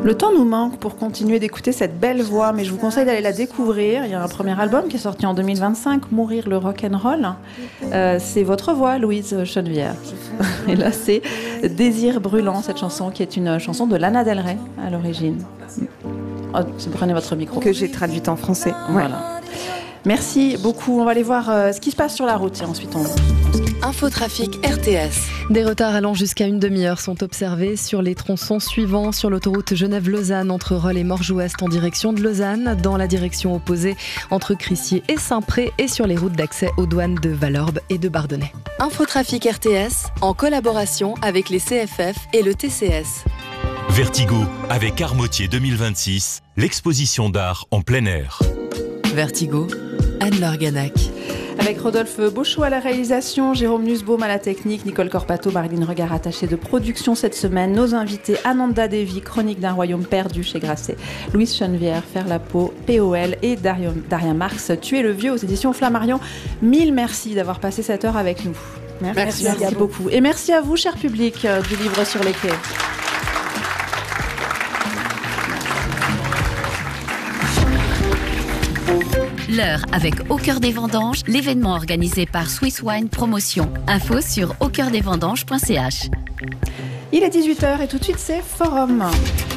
Le temps nous manque pour continuer d'écouter cette belle voix, mais je vous conseille d'aller la découvrir. Il y a un premier album qui est sorti en 2025, Mourir le rock'n'roll. C'est votre voix, Louise Chenevière. Et là, c'est Désir brûlant, cette chanson qui est une chanson de Lana Del Rey à l'origine. Oh, prenez votre micro. Que j'ai traduite en français. Voilà. Merci beaucoup. On va aller voir ce qui se passe sur la route et ensuite on... Infotrafic RTS. Des retards allant jusqu'à une demi-heure sont observés sur les tronçons suivants sur l'autoroute Genève-Lausanne entre Rolle et Morges-Ouest en direction de Lausanne, dans la direction opposée entre Crissier et Saint-Pré et sur les routes d'accès aux douanes de Valorbe et de Bardonnay. Infotrafic RTS en collaboration avec les CFF et le TCS. Vertigo avec Armotier 2026, l'exposition d'art en plein air. Vertigo, Anne-Laure Ganac. Avec Rodolphe Beauchot à la réalisation, Jérôme Nussbaum à la technique, Nicole Corpato, Marilyn Regard attachée de production cette semaine. Nos invités, Ananda Devi, Chronique d'un royaume perdu chez Grasset, Louise Chenevière, Faire la peau, POL et Daria Marx, Tuer le vieux aux éditions Flammarion. Mille merci d'avoir passé cette heure avec nous. Merci beaucoup. Et merci à vous, cher public du Livre sur les quais. L'heure avec Au Cœur des Vendanges, l'événement organisé par Swiss Wine Promotion. Info sur aucoeurdesvendanges.ch. Il est 18h et tout de suite c'est Forum.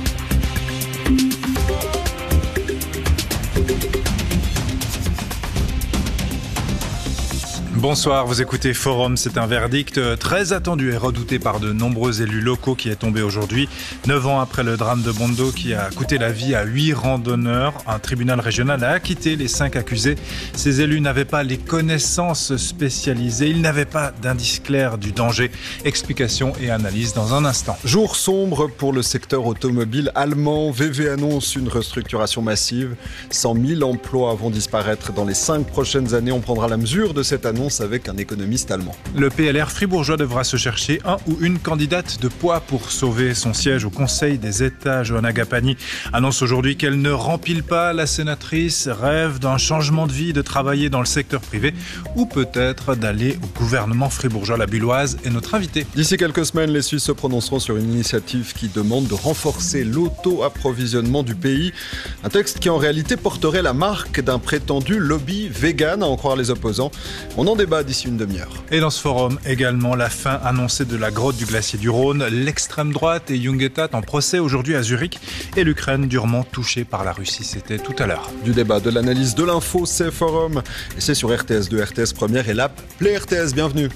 Bonsoir, vous écoutez Forum, c'est un verdict très attendu et redouté par de nombreux élus locaux qui est tombé aujourd'hui. 9 ans après le drame de Bondo qui a coûté la vie à 8 randonneurs, un tribunal régional a acquitté les 5 accusés. Ces élus n'avaient pas les connaissances spécialisées, ils n'avaient pas d'indice clair du danger. Explication et analyse dans un instant. Jour sombre pour le secteur automobile allemand. VW annonce une restructuration massive. 100 000 emplois vont disparaître dans les 5 prochaines années. On prendra la mesure de cette annonce avec un économiste allemand. Le PLR fribourgeois devra se chercher un ou une candidate de poids pour sauver son siège au Conseil des États. Johanna Gapani annonce aujourd'hui qu'elle ne rempile pas. La sénatrice rêve d'un changement de vie, de travailler dans le secteur privé ou peut-être d'aller au gouvernement fribourgeois. La Bulloise est notre invitée. D'ici quelques semaines, les Suisses se prononceront sur une initiative qui demande de renforcer l'auto-approvisionnement du pays. Un texte qui en réalité porterait la marque d'un prétendu lobby vegan, à en croire les opposants. On en débat d'ici une demi-heure. Et dans ce forum également, la fin annoncée de la grotte du glacier du Rhône, l'extrême droite et Jungetat en procès aujourd'hui à Zurich et l'Ukraine durement touchée par la Russie. C'était tout à l'heure. Du débat, de l'analyse, de l'info, c'est Forum. Et c'est sur RTS2, RTS Première et l'app Play RTS. Bienvenue.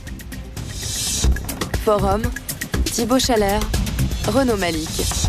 Forum, Thibaut Chalère, Renaud Malik.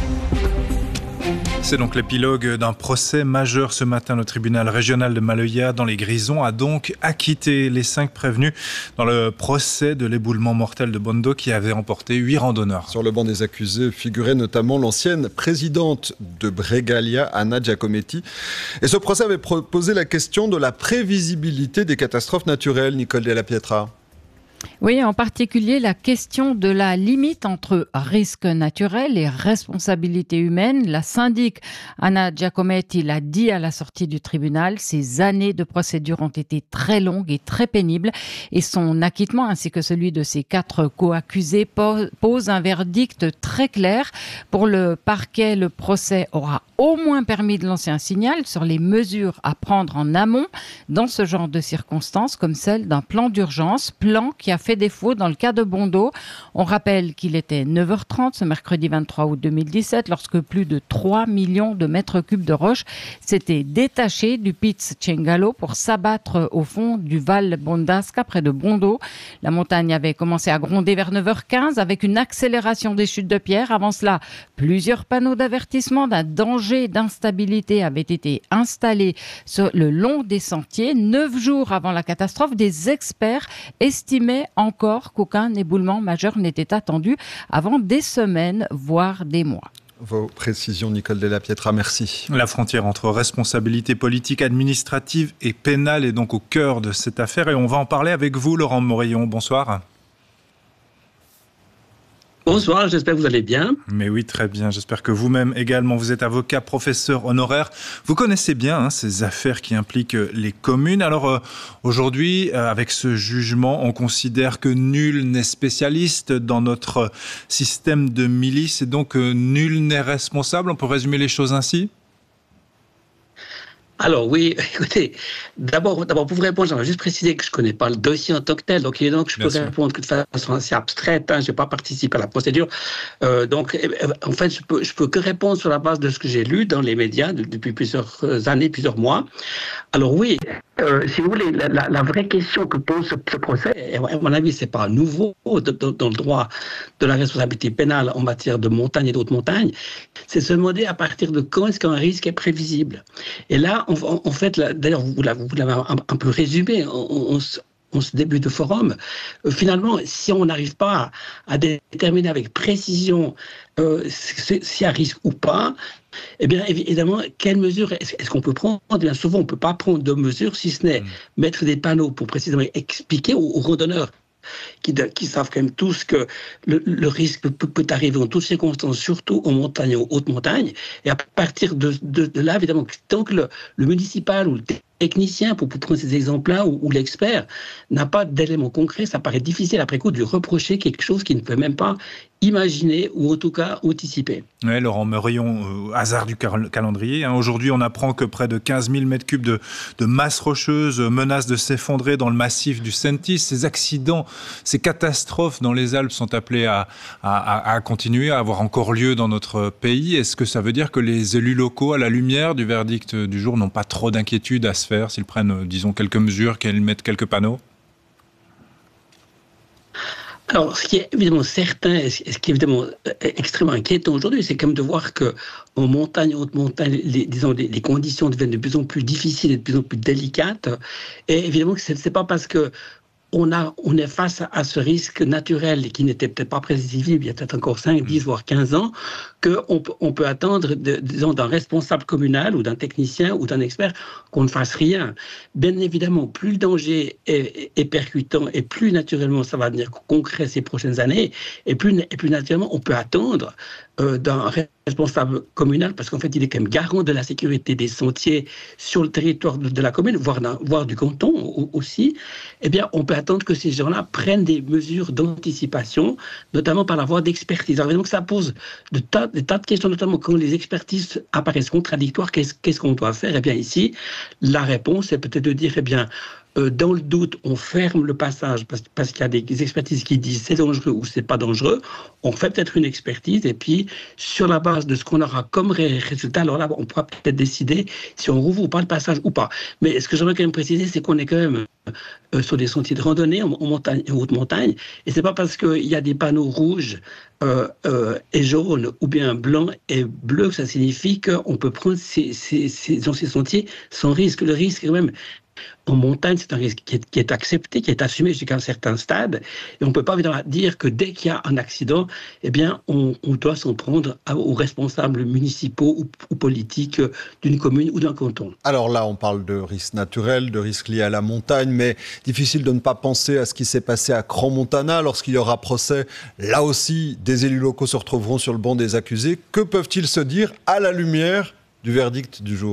C'est donc l'épilogue d'un procès majeur ce matin. Le tribunal régional de Maloya dans les Grisons a donc acquitté les 5 prévenus dans le procès de l'éboulement mortel de Bondo qui avait emporté 8 randonneurs. Sur le banc des accusés figurait notamment l'ancienne présidente de Bregalia, Anna Giacometti. Et ce procès avait posé la question de la prévisibilité des catastrophes naturelles, Nicole Della Pietra. Oui, en particulier la question de la limite entre risque naturel et responsabilité humaine. La syndic Anna Giacometti l'a dit à la sortie du tribunal. Ces années de procédure ont été très longues et très pénibles et son acquittement ainsi que celui de ses 4 co-accusés pose un verdict très clair. Pour le parquet, le procès aura au moins permis de lancer un signal sur les mesures à prendre en amont dans ce genre de circonstances comme celle d'un plan d'urgence, plan qui a fait défaut dans le cas de Bondo. On rappelle qu'il était 9h30 ce mercredi 23 août 2017 lorsque plus de 3 millions de mètres cubes de roches s'étaient détachés du Piz Cengalo pour s'abattre au fond du Val Bondasca près de Bondo. La montagne avait commencé à gronder vers 9h15 avec une accélération des chutes de pierre. Avant cela, plusieurs panneaux d'avertissement d'un danger d'instabilité avaient été installés sur le long des sentiers. 9 jours avant la catastrophe, des experts estimaient encore qu'aucun éboulement majeur n'était attendu avant des semaines, voire des mois. Vos précisions, Nicole Della Pietra, merci. La frontière entre responsabilité politique, administrative et pénale est donc au cœur de cette affaire et on va en parler avec vous, Laurent Morillon. Bonsoir. Bonsoir, j'espère que vous allez bien. Mais oui, très bien. J'espère que vous-même également. Vous êtes avocat, professeur honoraire. Vous connaissez bien ces affaires qui impliquent les communes. Alors aujourd'hui, avec ce jugement, on considère que nul n'est spécialiste dans notre système de milice et donc nul n'est responsable. On peut résumer les choses ainsi ? Alors oui, écoutez, d'abord pour vous répondre, j'aimerais juste préciser que je ne connais pas le dossier en tant que tel, donc évidemment que je peux répondre que de façon assez abstraite, je n'ai pas participé à la procédure, donc en fait je peux que répondre sur la base de ce que j'ai lu dans les médias depuis plusieurs années, plusieurs mois. Alors oui, si vous voulez, la vraie question que pose ce procès, et à mon avis c'est pas nouveau dans le droit de la responsabilité pénale en matière de montagne et d'autres montagnes, c'est se demander à partir de quand est-ce qu'un risque est prévisible. Et là, en fait, d'ailleurs, vous l'avez un peu résumé en ce début de forum. Finalement, si on n'arrive pas à déterminer avec précision s'il y a risque ou pas, eh bien, évidemment, quelles mesures est-ce qu'on peut prendre ? Bien souvent, on ne peut pas prendre de mesures, si ce n'est mettre des panneaux pour précisément expliquer aux randonneurs qui savent quand même tous que le risque peut arriver en toutes circonstances, surtout en montagne et en haute montagne. Et à partir de là, évidemment, tant que le municipal ou le technicien, pour prendre ces exemples-là, ou l'expert, n'a pas d'éléments concrets, ça paraît difficile après coup de lui reprocher quelque chose qu'il ne peut même pas imaginer ou en tout cas anticiper. Oui, Laurent Meurion, hasard du calendrier. Aujourd'hui, on apprend que près de 15 000 mètres cubes de masse rocheuse menacent de s'effondrer dans le massif du Sentis. Ces accidents, ces catastrophes dans les Alpes sont appelées à continuer, à avoir encore lieu dans notre pays. Est-ce que ça veut dire que les élus locaux, à la lumière du verdict du jour, n'ont pas trop d'inquiétude à se faire s'ils prennent, disons, quelques mesures, qu'ils mettent quelques panneaux ? Alors, ce qui est évidemment certain, ce qui est évidemment extrêmement inquiétant aujourd'hui, c'est quand même de voir que en montagne, haute montagne, les conditions deviennent de plus en plus difficiles et de plus en plus délicates. Et évidemment que c'est pas parce que on est face à ce risque naturel qui n'était peut-être pas prévisible il y a peut-être encore 5, 10, voire 15 ans, qu'on peut attendre, disons, d'un responsable communal ou d'un technicien ou d'un expert qu'on ne fasse rien. Bien évidemment, plus le danger est percutant et plus naturellement ça va devenir concret ces prochaines années, et plus naturellement on peut attendre d'un responsable communal, parce qu'en fait, il est quand même garant de la sécurité des sentiers sur le territoire de la commune, voire du canton aussi. Eh bien, on peut attendre que ces gens-là prennent des mesures d'anticipation, notamment par la voie d'expertise. Alors, donc, ça pose des tas de questions, notamment quand les expertises apparaissent contradictoires. Qu'est-ce qu'on doit faire ? Eh bien, ici, la réponse est peut-être de dire, eh bien, dans le doute, on ferme le passage parce qu'il y a des expertises qui disent c'est dangereux ou c'est pas dangereux. On fait peut-être une expertise et puis sur la base de ce qu'on aura comme résultat, alors là, on pourra peut-être décider si on rouvre ou pas le passage ou pas. Mais ce que j'aimerais quand même préciser, c'est qu'on est quand même sur des sentiers de randonnée en montagne et haute montagne, et c'est pas parce qu'il y a des panneaux rouges et jaunes ou bien blancs et bleus que ça signifie qu'on peut prendre ces sentiers sans risque. Le risque quand même en montagne, c'est un risque qui est accepté, qui est assumé jusqu'à un certain stade. Et on ne peut pas évidemment dire que dès qu'il y a un accident, eh bien, on doit s'en prendre aux responsables municipaux ou politiques d'une commune ou d'un canton. Alors là, on parle de risques naturels, de risques liés à la montagne, mais difficile de ne pas penser à ce qui s'est passé à Crans-Montana lorsqu'il y aura procès. Là aussi, des élus locaux se retrouveront sur le banc des accusés. Que peuvent-ils se dire à la lumière du verdict du jour ?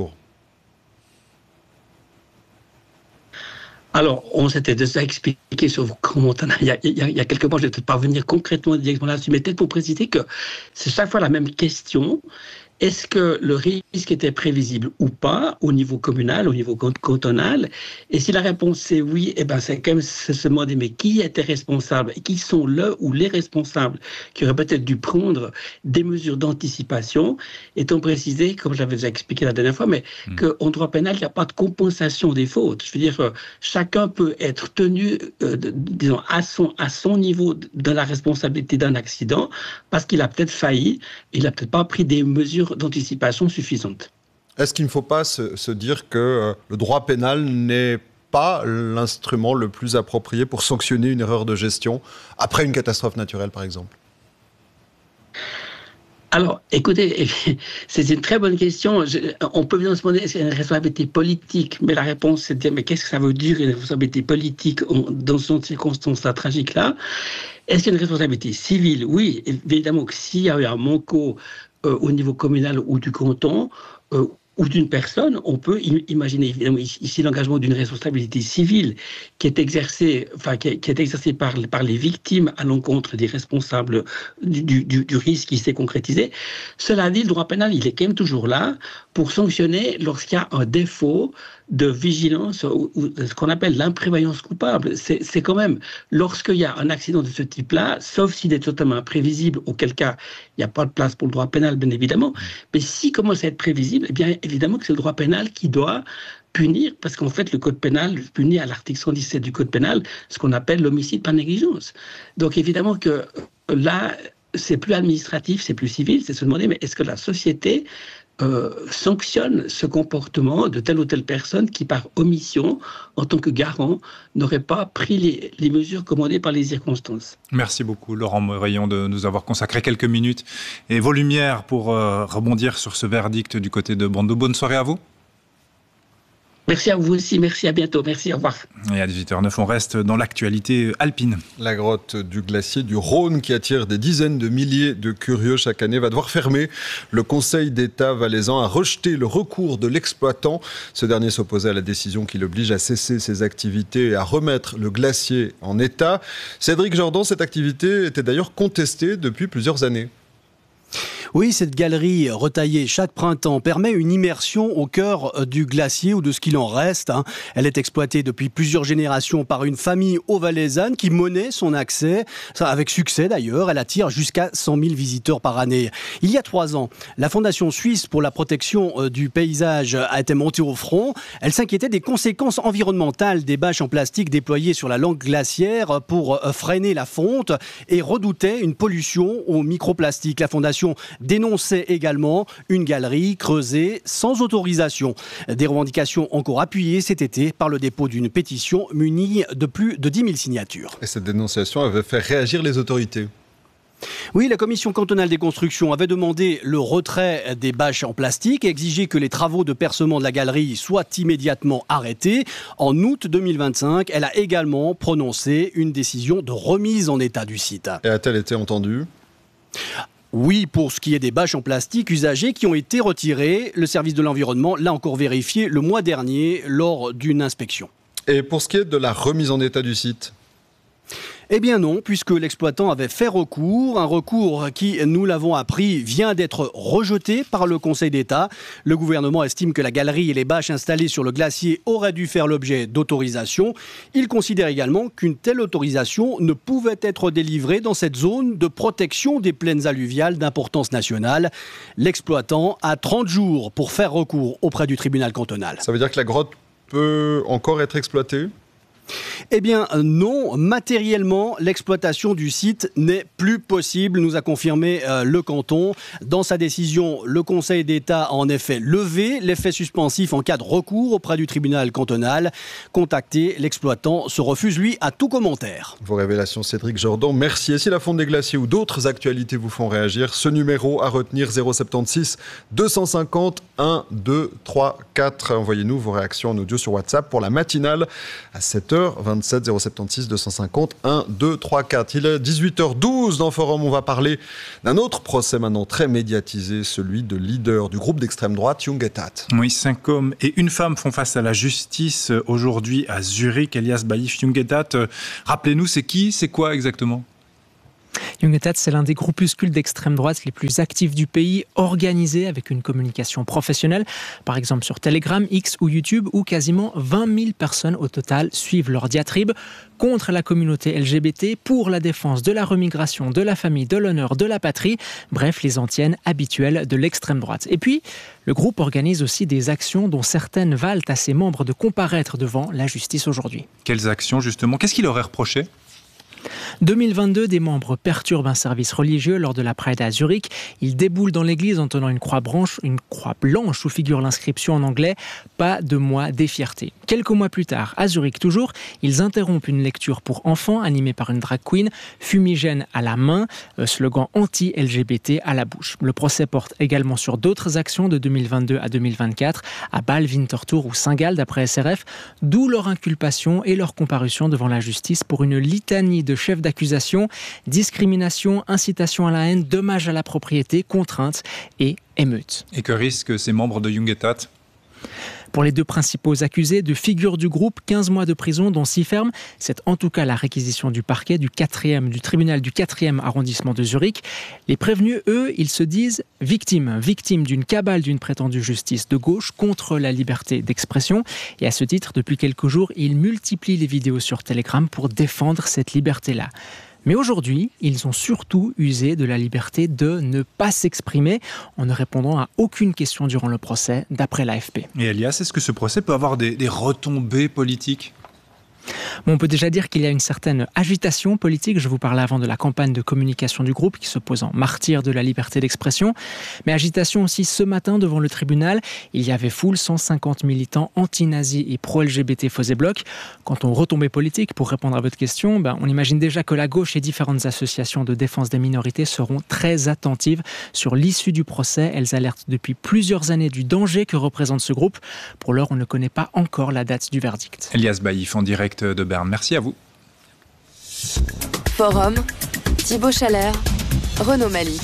Alors, on s'était déjà expliqué sur Crans-Montana il y a quelques mois, je ne vais peut-être pas revenir concrètement directement là-dessus, mais peut-être pour préciser que c'est chaque fois la même question. Est-ce que le risque était prévisible ou pas au niveau communal, au niveau cantonal ? Et si la réponse est oui, eh ben c'est quand même se demander mais qui était responsable et qui sont le ou les responsables qui auraient peut-être dû prendre des mesures d'anticipation, étant précisé, comme je l'avais déjà expliqué la dernière fois, mais qu'en droit pénal, il n'y a pas de compensation des fautes. Je veux dire, chacun peut être tenu, disons, à son niveau de la responsabilité d'un accident parce qu'il a peut-être failli, il n'a peut-être pas pris des mesures d'anticipation suffisante. Est-ce qu'il ne faut pas se dire que le droit pénal n'est pas l'instrument le plus approprié pour sanctionner une erreur de gestion après une catastrophe naturelle, par exemple ? Alors, écoutez, c'est une très bonne question. On peut bien se demander est-ce qu'il y a une responsabilité politique, mais la réponse c'est de dire mais qu'est-ce que ça veut dire une responsabilité politique dans cette circonstance-là tragique-là? Est-ce qu'il y a une responsabilité civile? Oui, évidemment que s'il y a eu un manquot au niveau communal ou du canton, ou d'une personne, on peut imaginer évidemment ici l'engagement d'une responsabilité civile qui est exercée, par les victimes à l'encontre des responsables du risque qui s'est concrétisé. Cela dit, le droit pénal, il est quand même toujours là pour sanctionner lorsqu'il y a un défaut de vigilance ou ce qu'on appelle l'imprévoyance coupable. C'est quand même, lorsqu'il y a un accident de ce type-là, sauf s'il est totalement imprévisible, auquel cas il n'y a pas de place pour le droit pénal, bien évidemment, mais s'il commence à être prévisible, eh bien évidemment que c'est le droit pénal qui doit punir, parce qu'en fait, le code pénal punit à l'article 117 du code pénal ce qu'on appelle l'homicide par négligence. Donc évidemment que là, c'est plus administratif, c'est plus civil, c'est se demander, mais est-ce que la société sanctionne ce comportement de telle ou telle personne qui, par omission, en tant que garant, n'aurait pas pris les mesures commandées par les circonstances. Merci beaucoup, Laurent Morillon, de nous avoir consacré quelques minutes et vos lumières pour rebondir sur ce verdict du côté de Bondo. Bonne soirée à vous. Merci à vous aussi, merci, à bientôt, merci, au revoir. Et à 18h09, on reste dans l'actualité alpine. La grotte du glacier du Rhône, qui attire des dizaines de milliers de curieux chaque année, va devoir fermer. Le Conseil d'État valaisan a rejeté le recours de l'exploitant. Ce dernier s'opposait à la décision qui l'oblige à cesser ses activités et à remettre le glacier en état. Cédric Jordan, cette activité était d'ailleurs contestée depuis plusieurs années. Oui, cette galerie retaillée chaque printemps permet une immersion au cœur du glacier ou de ce qu'il en reste. Elle est exploitée depuis plusieurs générations par une famille haut-valaisanne qui monnaie son accès, avec succès d'ailleurs. Elle attire jusqu'à 100 000 visiteurs par année. Il y a 3 ans, la Fondation suisse pour la protection du paysage a été montée au front. Elle s'inquiétait des conséquences environnementales des bâches en plastique déployées sur la langue glaciaire pour freiner la fonte et redoutait une pollution aux microplastiques. La Fondation dénonçait également une galerie creusée sans autorisation. Des revendications encore appuyées cet été par le dépôt d'une pétition munie de plus de 10 000 signatures. Et cette dénonciation avait fait réagir les autorités. Oui, la commission cantonale des constructions avait demandé le retrait des bâches en plastique et exigé que les travaux de percement de la galerie soient immédiatement arrêtés. En août 2025, elle a également prononcé une décision de remise en état du site. Et a-t-elle été entendue ? Oui, pour ce qui est des bâches en plastique usagées qui ont été retirées, le service de l'environnement l'a encore vérifié le mois dernier lors d'une inspection. Et pour ce qui est de la remise en état du site ? Eh bien non, puisque l'exploitant avait fait recours, un recours qui, nous l'avons appris, vient d'être rejeté par le Conseil d'État. Le gouvernement estime que la galerie et les bâches installées sur le glacier auraient dû faire l'objet d'autorisation. Il considère également qu'une telle autorisation ne pouvait être délivrée dans cette zone de protection des plaines alluviales d'importance nationale. L'exploitant a 30 jours pour faire recours auprès du tribunal cantonal. Ça veut dire que la grotte peut encore être exploitée ? Eh bien non, matériellement, l'exploitation du site n'est plus possible, nous a confirmé le canton. Dans sa décision, le Conseil d'État a en effet levé l'effet suspensif en cas de recours auprès du tribunal cantonal. Contacté, l'exploitant se refuse, lui, à tout commentaire. Vos révélations, Cédric Jordan, merci. Et si la fonte des glaciers ou d'autres actualités vous font réagir, ce numéro à retenir 076 250 1 2 3 4. Envoyez-nous vos réactions en audio sur WhatsApp pour la matinale à 7h. 27 076 250 1 2 3 4. Il est 18h12 dans Forum. On va parler d'un autre procès maintenant très médiatisé, celui de leader du groupe d'extrême droite Jung et Tat. Oui, 5 hommes et une femme font face à la justice aujourd'hui à Zurich. Elias Baïf, Jung et Tat, rappelez-nous, c'est qui, c'est quoi exactement ? Jung et Tat, c'est l'un des groupuscules d'extrême droite les plus actifs du pays, organisé avec une communication professionnelle, par exemple sur Telegram, X ou YouTube, où quasiment 20 000 personnes au total suivent leur diatribe contre la communauté LGBT, pour la défense de la remigration, de la famille, de l'honneur, de la patrie, bref, les antiennes habituelles de l'extrême droite. Et puis, le groupe organise aussi des actions dont certaines valent à ses membres de comparaître devant la justice aujourd'hui. Quelles actions justement ? Qu'est-ce qu'il leur est reproché ? 2022, des membres perturbent un service religieux lors de la Pride à Zurich. Ils déboulent dans l'église en tenant une croix blanche où figure l'inscription en anglais « Pas de moi des fiertés ». Quelques mois plus tard, à Zurich toujours, ils interrompent une lecture pour enfants animée par une drag queen, fumigène à la main, slogan anti-LGBT à la bouche. Le procès porte également sur d'autres actions de 2022 à 2024, à Bâle, Winterthur ou Saint-Gall d'après SRF, d'où leur inculpation et leur comparution devant la justice pour une litanie de chefs d'accusation, discrimination, incitation à la haine, dommage à la propriété, contrainte et émeute. Et que risquent ces membres de Jungétat ? Pour les deux principaux accusés, de figure du groupe, 15 mois de prison dont 6 fermes. C'est en tout cas la réquisition du parquet du tribunal du 4e arrondissement de Zurich. Les prévenus, eux, ils se disent victimes d'une cabale d'une prétendue justice de gauche contre la liberté d'expression. Et à ce titre, depuis quelques jours, ils multiplient les vidéos sur Telegram pour défendre cette liberté-là. Mais aujourd'hui, ils ont surtout usé de la liberté de ne pas s'exprimer en ne répondant à aucune question durant le procès, d'après l'AFP. Et Elias, est-ce que ce procès peut avoir des retombées politiques ? On peut déjà dire qu'il y a une certaine agitation politique. Je vous parlais avant de la campagne de communication du groupe qui se pose en martyr de la liberté d'expression. Mais agitation aussi ce matin devant le tribunal. Il y avait foule, 150 militants anti-nazis et pro-LGBT faisaient bloc. Quant aux retombées politiques, pour répondre à votre question, on imagine déjà que la gauche et différentes associations de défense des minorités seront très attentives sur l'issue du procès. Elles alertent depuis plusieurs années du danger que représente ce groupe. Pour l'heure, on ne connaît pas encore la date du verdict. Elias Baïf en direct de Berne. Merci à vous. Forum, Thibaut Chalère, Renaud Malik.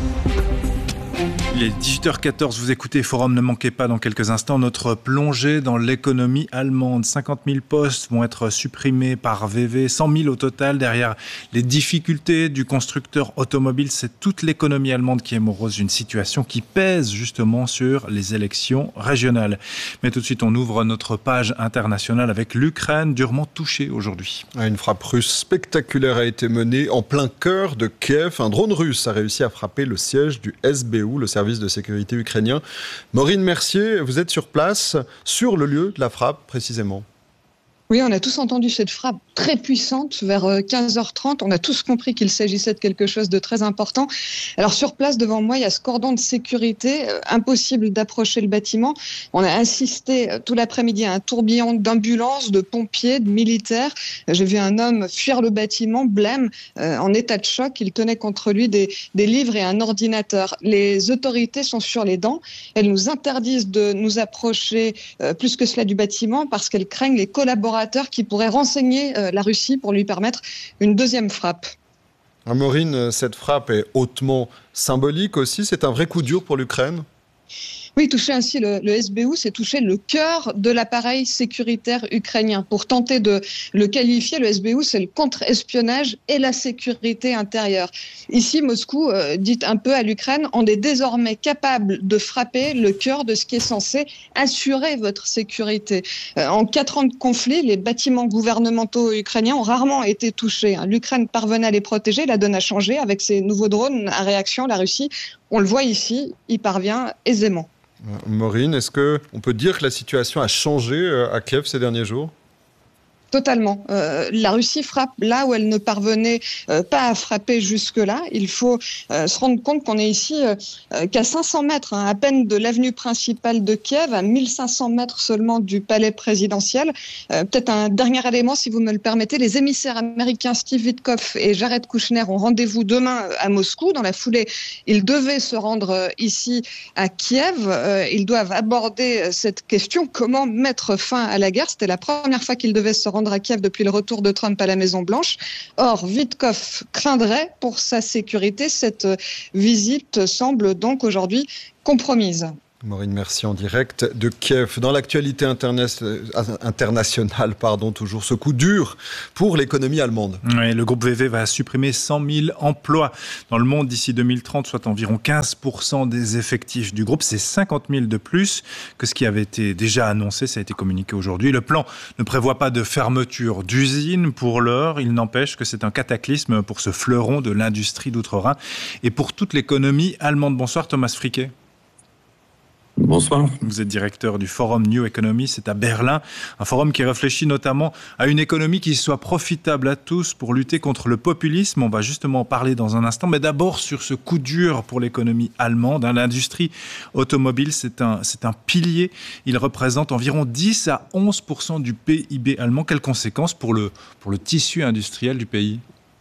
Il est 18h14, vous écoutez Forum, ne manquez pas dans quelques instants notre plongée dans l'économie allemande. 50 000 postes vont être supprimés par VV, 100 000 au total. Derrière les difficultés du constructeur automobile, c'est toute l'économie allemande qui est morose, une situation qui pèse justement sur les élections régionales. Mais tout de suite, on ouvre notre page internationale avec l'Ukraine, durement touchée aujourd'hui. Une frappe russe spectaculaire a été menée en plein cœur de Kiev. Un drone russe a réussi à frapper le siège du SBU, le service de sécurité ukrainien. Maureen Mercier, vous êtes sur place, sur le lieu de la frappe précisément. Oui, on a tous entendu cette frappe très puissante vers 15h30. On a tous compris qu'il s'agissait de quelque chose de très important. Alors sur place, devant moi, il y a ce cordon de sécurité. Impossible d'approcher le bâtiment. On a assisté tout l'après-midi à un tourbillon d'ambulances, de pompiers, de militaires. J'ai vu un homme fuir le bâtiment, blême, en état de choc. Il tenait contre lui des livres et un ordinateur. Les autorités sont sur les dents. Elles nous interdisent de nous approcher plus que cela du bâtiment parce qu'elles craignent les collaborateurs qui pourraient renseigner la Russie pour lui permettre une deuxième frappe. Maureen, cette frappe est hautement symbolique aussi. C'est un vrai coup dur pour l'Ukraine ? Oui, toucher ainsi le SBU, c'est toucher le cœur de l'appareil sécuritaire ukrainien. Pour tenter de le qualifier, le SBU, c'est le contre-espionnage et la sécurité intérieure. Ici, Moscou dit un peu à l'Ukraine, on est désormais capable de frapper le cœur de ce qui est censé assurer votre sécurité. En 4 ans de conflit, les bâtiments gouvernementaux ukrainiens ont rarement été touchés. L'Ukraine parvenait à les protéger, la donne a changé. Avec ces nouveaux drones à réaction, la Russie, on le voit ici, y parvient aisément. Maureen, est-ce qu'on peut dire que la situation a changé à Kiev ces derniers jours ? Totalement. La Russie frappe là où elle ne parvenait pas à frapper jusque-là. Il faut se rendre compte qu'on est ici qu'à 500 mètres, à peine de l'avenue principale de Kiev, à 1500 mètres seulement du palais présidentiel. Peut-être un dernier élément, si vous me le permettez. Les émissaires américains Steve Witkoff et Jared Kushner ont rendez-vous demain à Moscou. Dans la foulée, ils devaient se rendre ici à Kiev. Ils doivent aborder cette question, comment mettre fin à la guerre. C'était la première fois qu'ils devaient se rendre à Kiev depuis le retour de Trump à la Maison-Blanche. Or, Witkoff craindrait pour sa sécurité. Cette visite semble donc aujourd'hui compromise. Maureen Mercier en direct de Kiev. Dans l'actualité internationale, toujours ce coup dur pour l'économie allemande. Oui, le groupe VV va supprimer 100 000 emplois dans le monde d'ici 2030, soit environ 15% des effectifs du groupe. C'est 50 000 de plus que ce qui avait été déjà annoncé. Ça a été communiqué aujourd'hui. Le plan ne prévoit pas de fermeture d'usines pour l'heure. Il n'empêche que c'est un cataclysme pour ce fleuron de l'industrie d'outre-Rhin et pour toute l'économie allemande. Bonsoir Thomas Friquet. Bonsoir. Vous êtes directeur du Forum New Economy, c'est à Berlin. Un forum qui réfléchit notamment à une économie qui soit profitable à tous pour lutter contre le populisme. On va justement en parler dans un instant. Mais d'abord sur ce coup dur pour l'économie allemande. L'industrie automobile, c'est un pilier. Il représente environ 10 à 11% du PIB allemand. Quelles conséquences pour le tissu industriel du pays ?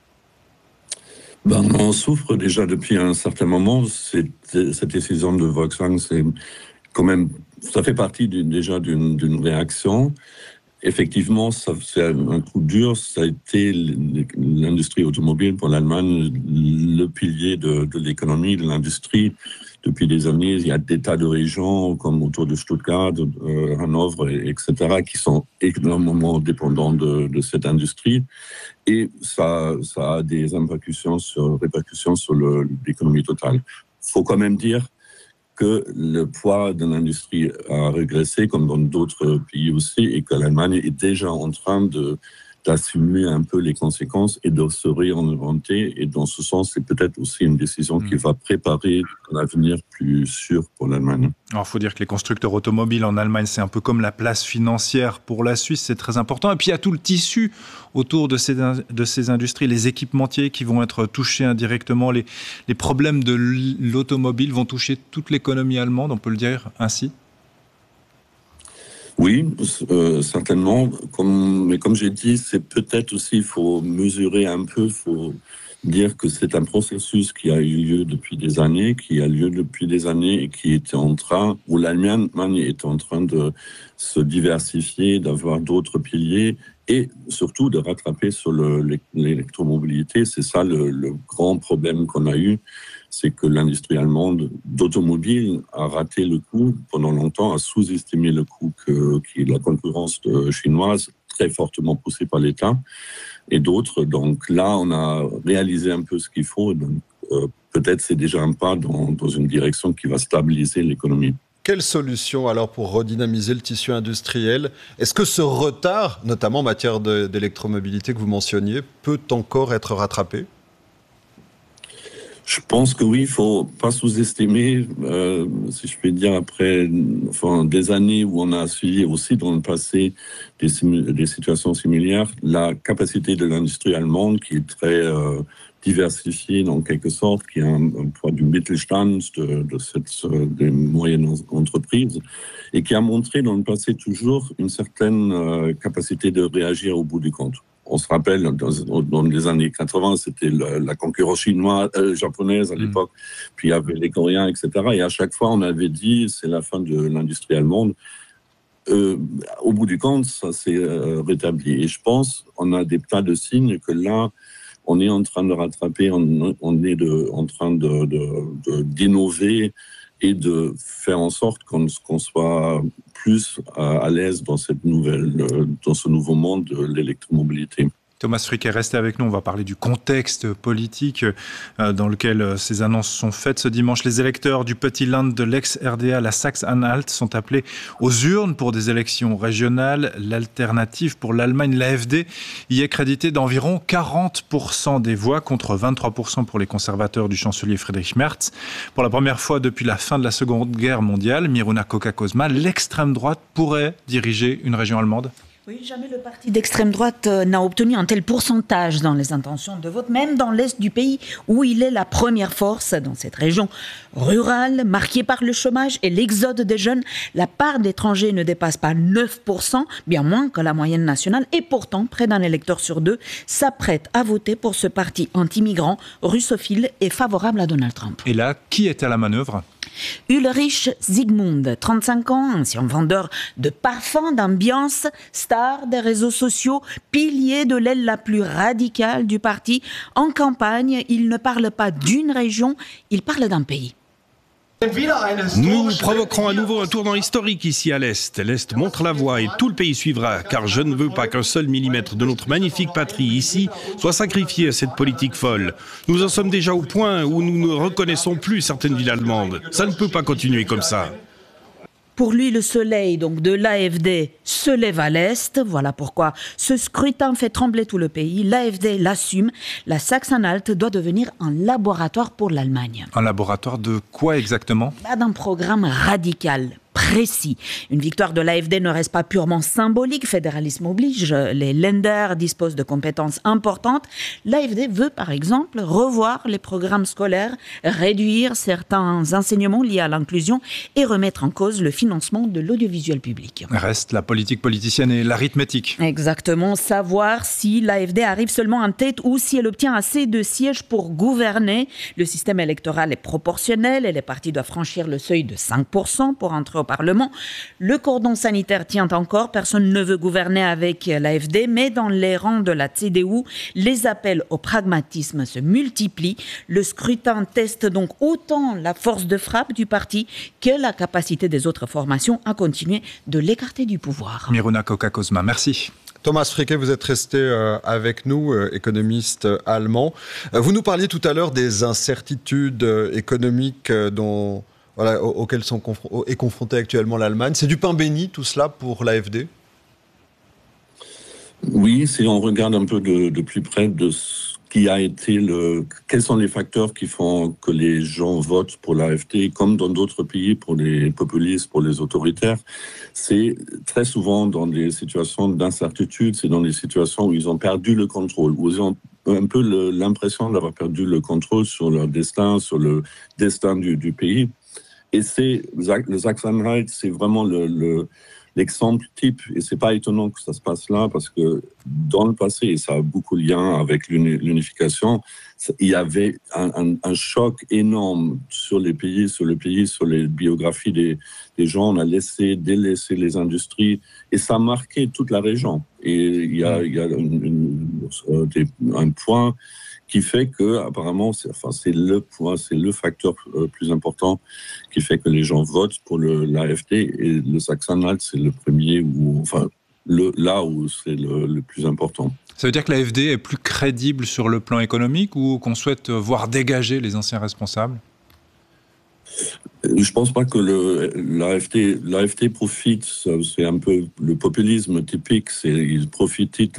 On souffre déjà depuis un certain moment. Cette décision de Volkswagen, c'est quand même, ça fait partie déjà d'une réaction. Effectivement, c'est un coup dur. Ça a été l'industrie automobile pour l'Allemagne, le pilier de l'économie, de l'industrie. Depuis des années, il y a des tas de régions comme autour de Stuttgart, Hanovre, etc., qui sont énormément dépendants de cette industrie. Et ça a des répercussions sur l'économie totale. Il faut quand même dire que le poids de l'industrie a régressé, comme dans d'autres pays aussi, et que l'Allemagne est déjà en train d'assumer un peu les conséquences et de se réinventer. Et dans ce sens, c'est peut-être aussi une décision qui va préparer un avenir plus sûr pour l'Allemagne. Alors, il faut dire que les constructeurs automobiles en Allemagne, c'est un peu comme la place financière pour la Suisse, c'est très important. Et puis, il y a tout le tissu autour de ces industries, les équipementiers qui vont être touchés indirectement. Les problèmes de l'automobile vont toucher toute l'économie allemande, on peut le dire ainsi. Oui, certainement. Mais comme j'ai dit, c'est peut-être aussi, il faut mesurer un peu, il faut dire que c'est un processus qui a eu lieu depuis des années, et qui était où l'Allemagne est en train de se diversifier, d'avoir d'autres piliers et surtout de rattraper sur l'électromobilité. C'est ça le grand problème qu'on a eu. C'est que l'industrie allemande d'automobile a raté le coup pendant longtemps, a sous-estimé le coup qui est la concurrence chinoise, très fortement poussée par l'État et d'autres. Donc là, on a réalisé un peu ce qu'il faut. Donc, peut-être c'est déjà un pas dans une direction qui va stabiliser l'économie. Quelle solution alors pour redynamiser le tissu industriel ? Est-ce que ce retard, notamment en matière d'électromobilité que vous mentionniez, peut encore être rattrapé ? Je pense que oui, il ne faut pas sous-estimer, si je puis dire, après des années où on a suivi aussi dans le passé des situations similaires, la capacité de l'industrie allemande qui est très diversifiée en quelque sorte, qui a un poids du Mittelstand, des moyennes entreprises, et qui a montré dans le passé toujours une certaine capacité de réagir au bout du compte. On se rappelle, dans les années 80, c'était la concurrence japonaise à l'époque, puis il y avait les Coréens, etc. Et à chaque fois, on avait dit, c'est la fin de l'industrie allemande. Au bout du compte, ça s'est rétabli. Et je pense qu'on a des tas de signes que là, on est en train de rattraper, on est en train d'innover et de faire en sorte qu'on soit plus à l'aise dans ce nouveau monde de l'électromobilité. Thomas Frick est resté avec nous. On va parler du contexte politique dans lequel ces annonces sont faites. Ce dimanche, les électeurs du petit land de l'ex-RDA, la Saxe-Anhalt, sont appelés aux urnes pour des élections régionales. L'alternative pour l'Allemagne, l'AfD, y est créditée d'environ 40% des voix contre 23% pour les conservateurs du chancelier Friedrich Merz. Pour la première fois depuis la fin de la Seconde Guerre mondiale, Miruna Koka-Kozma, l'extrême droite pourrait diriger une région allemande ? Oui, jamais le parti d'extrême droite n'a obtenu un tel pourcentage dans les intentions de vote, même dans l'est du pays où il est la première force. Dans cette région rurale, marquée par le chômage et l'exode des jeunes, la part d'étrangers ne dépasse pas 9%, bien moins que la moyenne nationale. Et pourtant, près d'un électeur sur deux s'apprête à voter pour ce parti anti-migrant, russophile et favorable à Donald Trump. Et là, qui est à la manœuvre ? Ulrich Siegmund, 35 ans, ancien vendeur de parfums, d'ambiance, star des réseaux sociaux, pilier de l'aile la plus radicale du parti. En campagne, il ne parle pas d'une région, il parle d'un pays. Nous provoquerons à nouveau un tournant historique ici à l'Est. L'Est montre la voie et tout le pays suivra, car je ne veux pas qu'un seul millimètre de notre magnifique patrie ici soit sacrifié à cette politique folle. Nous en sommes déjà au point où nous ne reconnaissons plus certaines villes allemandes. Ça ne peut pas continuer comme ça. Pour lui, le soleil donc de l'AfD se lève à l'est. Voilà pourquoi ce scrutin fait trembler tout le pays. L'AfD l'assume. La Sachsen-Anhalt doit devenir un laboratoire pour l'Allemagne. Un laboratoire de quoi exactement ? D'un programme radical. Précis. Une victoire de l'AfD ne reste pas purement symbolique, fédéralisme oblige, les Länder disposent de compétences importantes. L'AfD veut par exemple revoir les programmes scolaires, réduire certains enseignements liés à l'inclusion et remettre en cause le financement de l'audiovisuel public. Reste la politique politicienne et l'arithmétique. Exactement, savoir si l'AfD arrive seulement en tête ou si elle obtient assez de sièges pour gouverner. Le système électoral est proportionnel et les partis doivent franchir le seuil de 5% pour entrer au Parlement. Le cordon sanitaire tient encore, personne ne veut gouverner avec l'AfD, mais dans les rangs de la CDU, les appels au pragmatisme se multiplient. Le scrutin teste donc autant la force de frappe du parti que la capacité des autres formations à continuer de l'écarter du pouvoir. Miruna Koka-Kozma, merci. Thomas Fricke, vous êtes resté avec nous, économiste allemand. Vous nous parliez tout à l'heure des incertitudes économiques auxquelles est confrontée actuellement l'Allemagne. C'est du pain béni tout cela pour l'AfD ? Oui, si on regarde un peu de plus près de ce qui a été quels sont les facteurs qui font que les gens votent pour l'AfD, comme dans d'autres pays pour les populistes, pour les autoritaires. C'est très souvent dans des situations d'incertitude, c'est dans des situations où ils ont perdu le contrôle, où ils ont un peu l'impression d'avoir perdu le contrôle sur leur destin, sur le destin du pays. Et le Sachsen-Anhalt, c'est vraiment l'exemple type. Et c'est pas étonnant que ça se passe là, parce que dans le passé, et ça a beaucoup de liens avec l'unification, il y avait un choc énorme sur les pays, sur les biographies des gens. On a délaissé les industries, et ça a marqué toute la région. Et il y a un point qui fait que, apparemment, c'est le facteur plus important qui fait que les gens votent pour l'AfD, et le Sachsen-Anhalt, c'est le premier, là où c'est le plus important. Ça veut dire que l'AfD est plus crédible sur le plan économique, ou qu'on souhaite voir dégager les anciens responsables ? Je pense pas que l'AfD profite, c'est un peu le populisme typique, ils profitent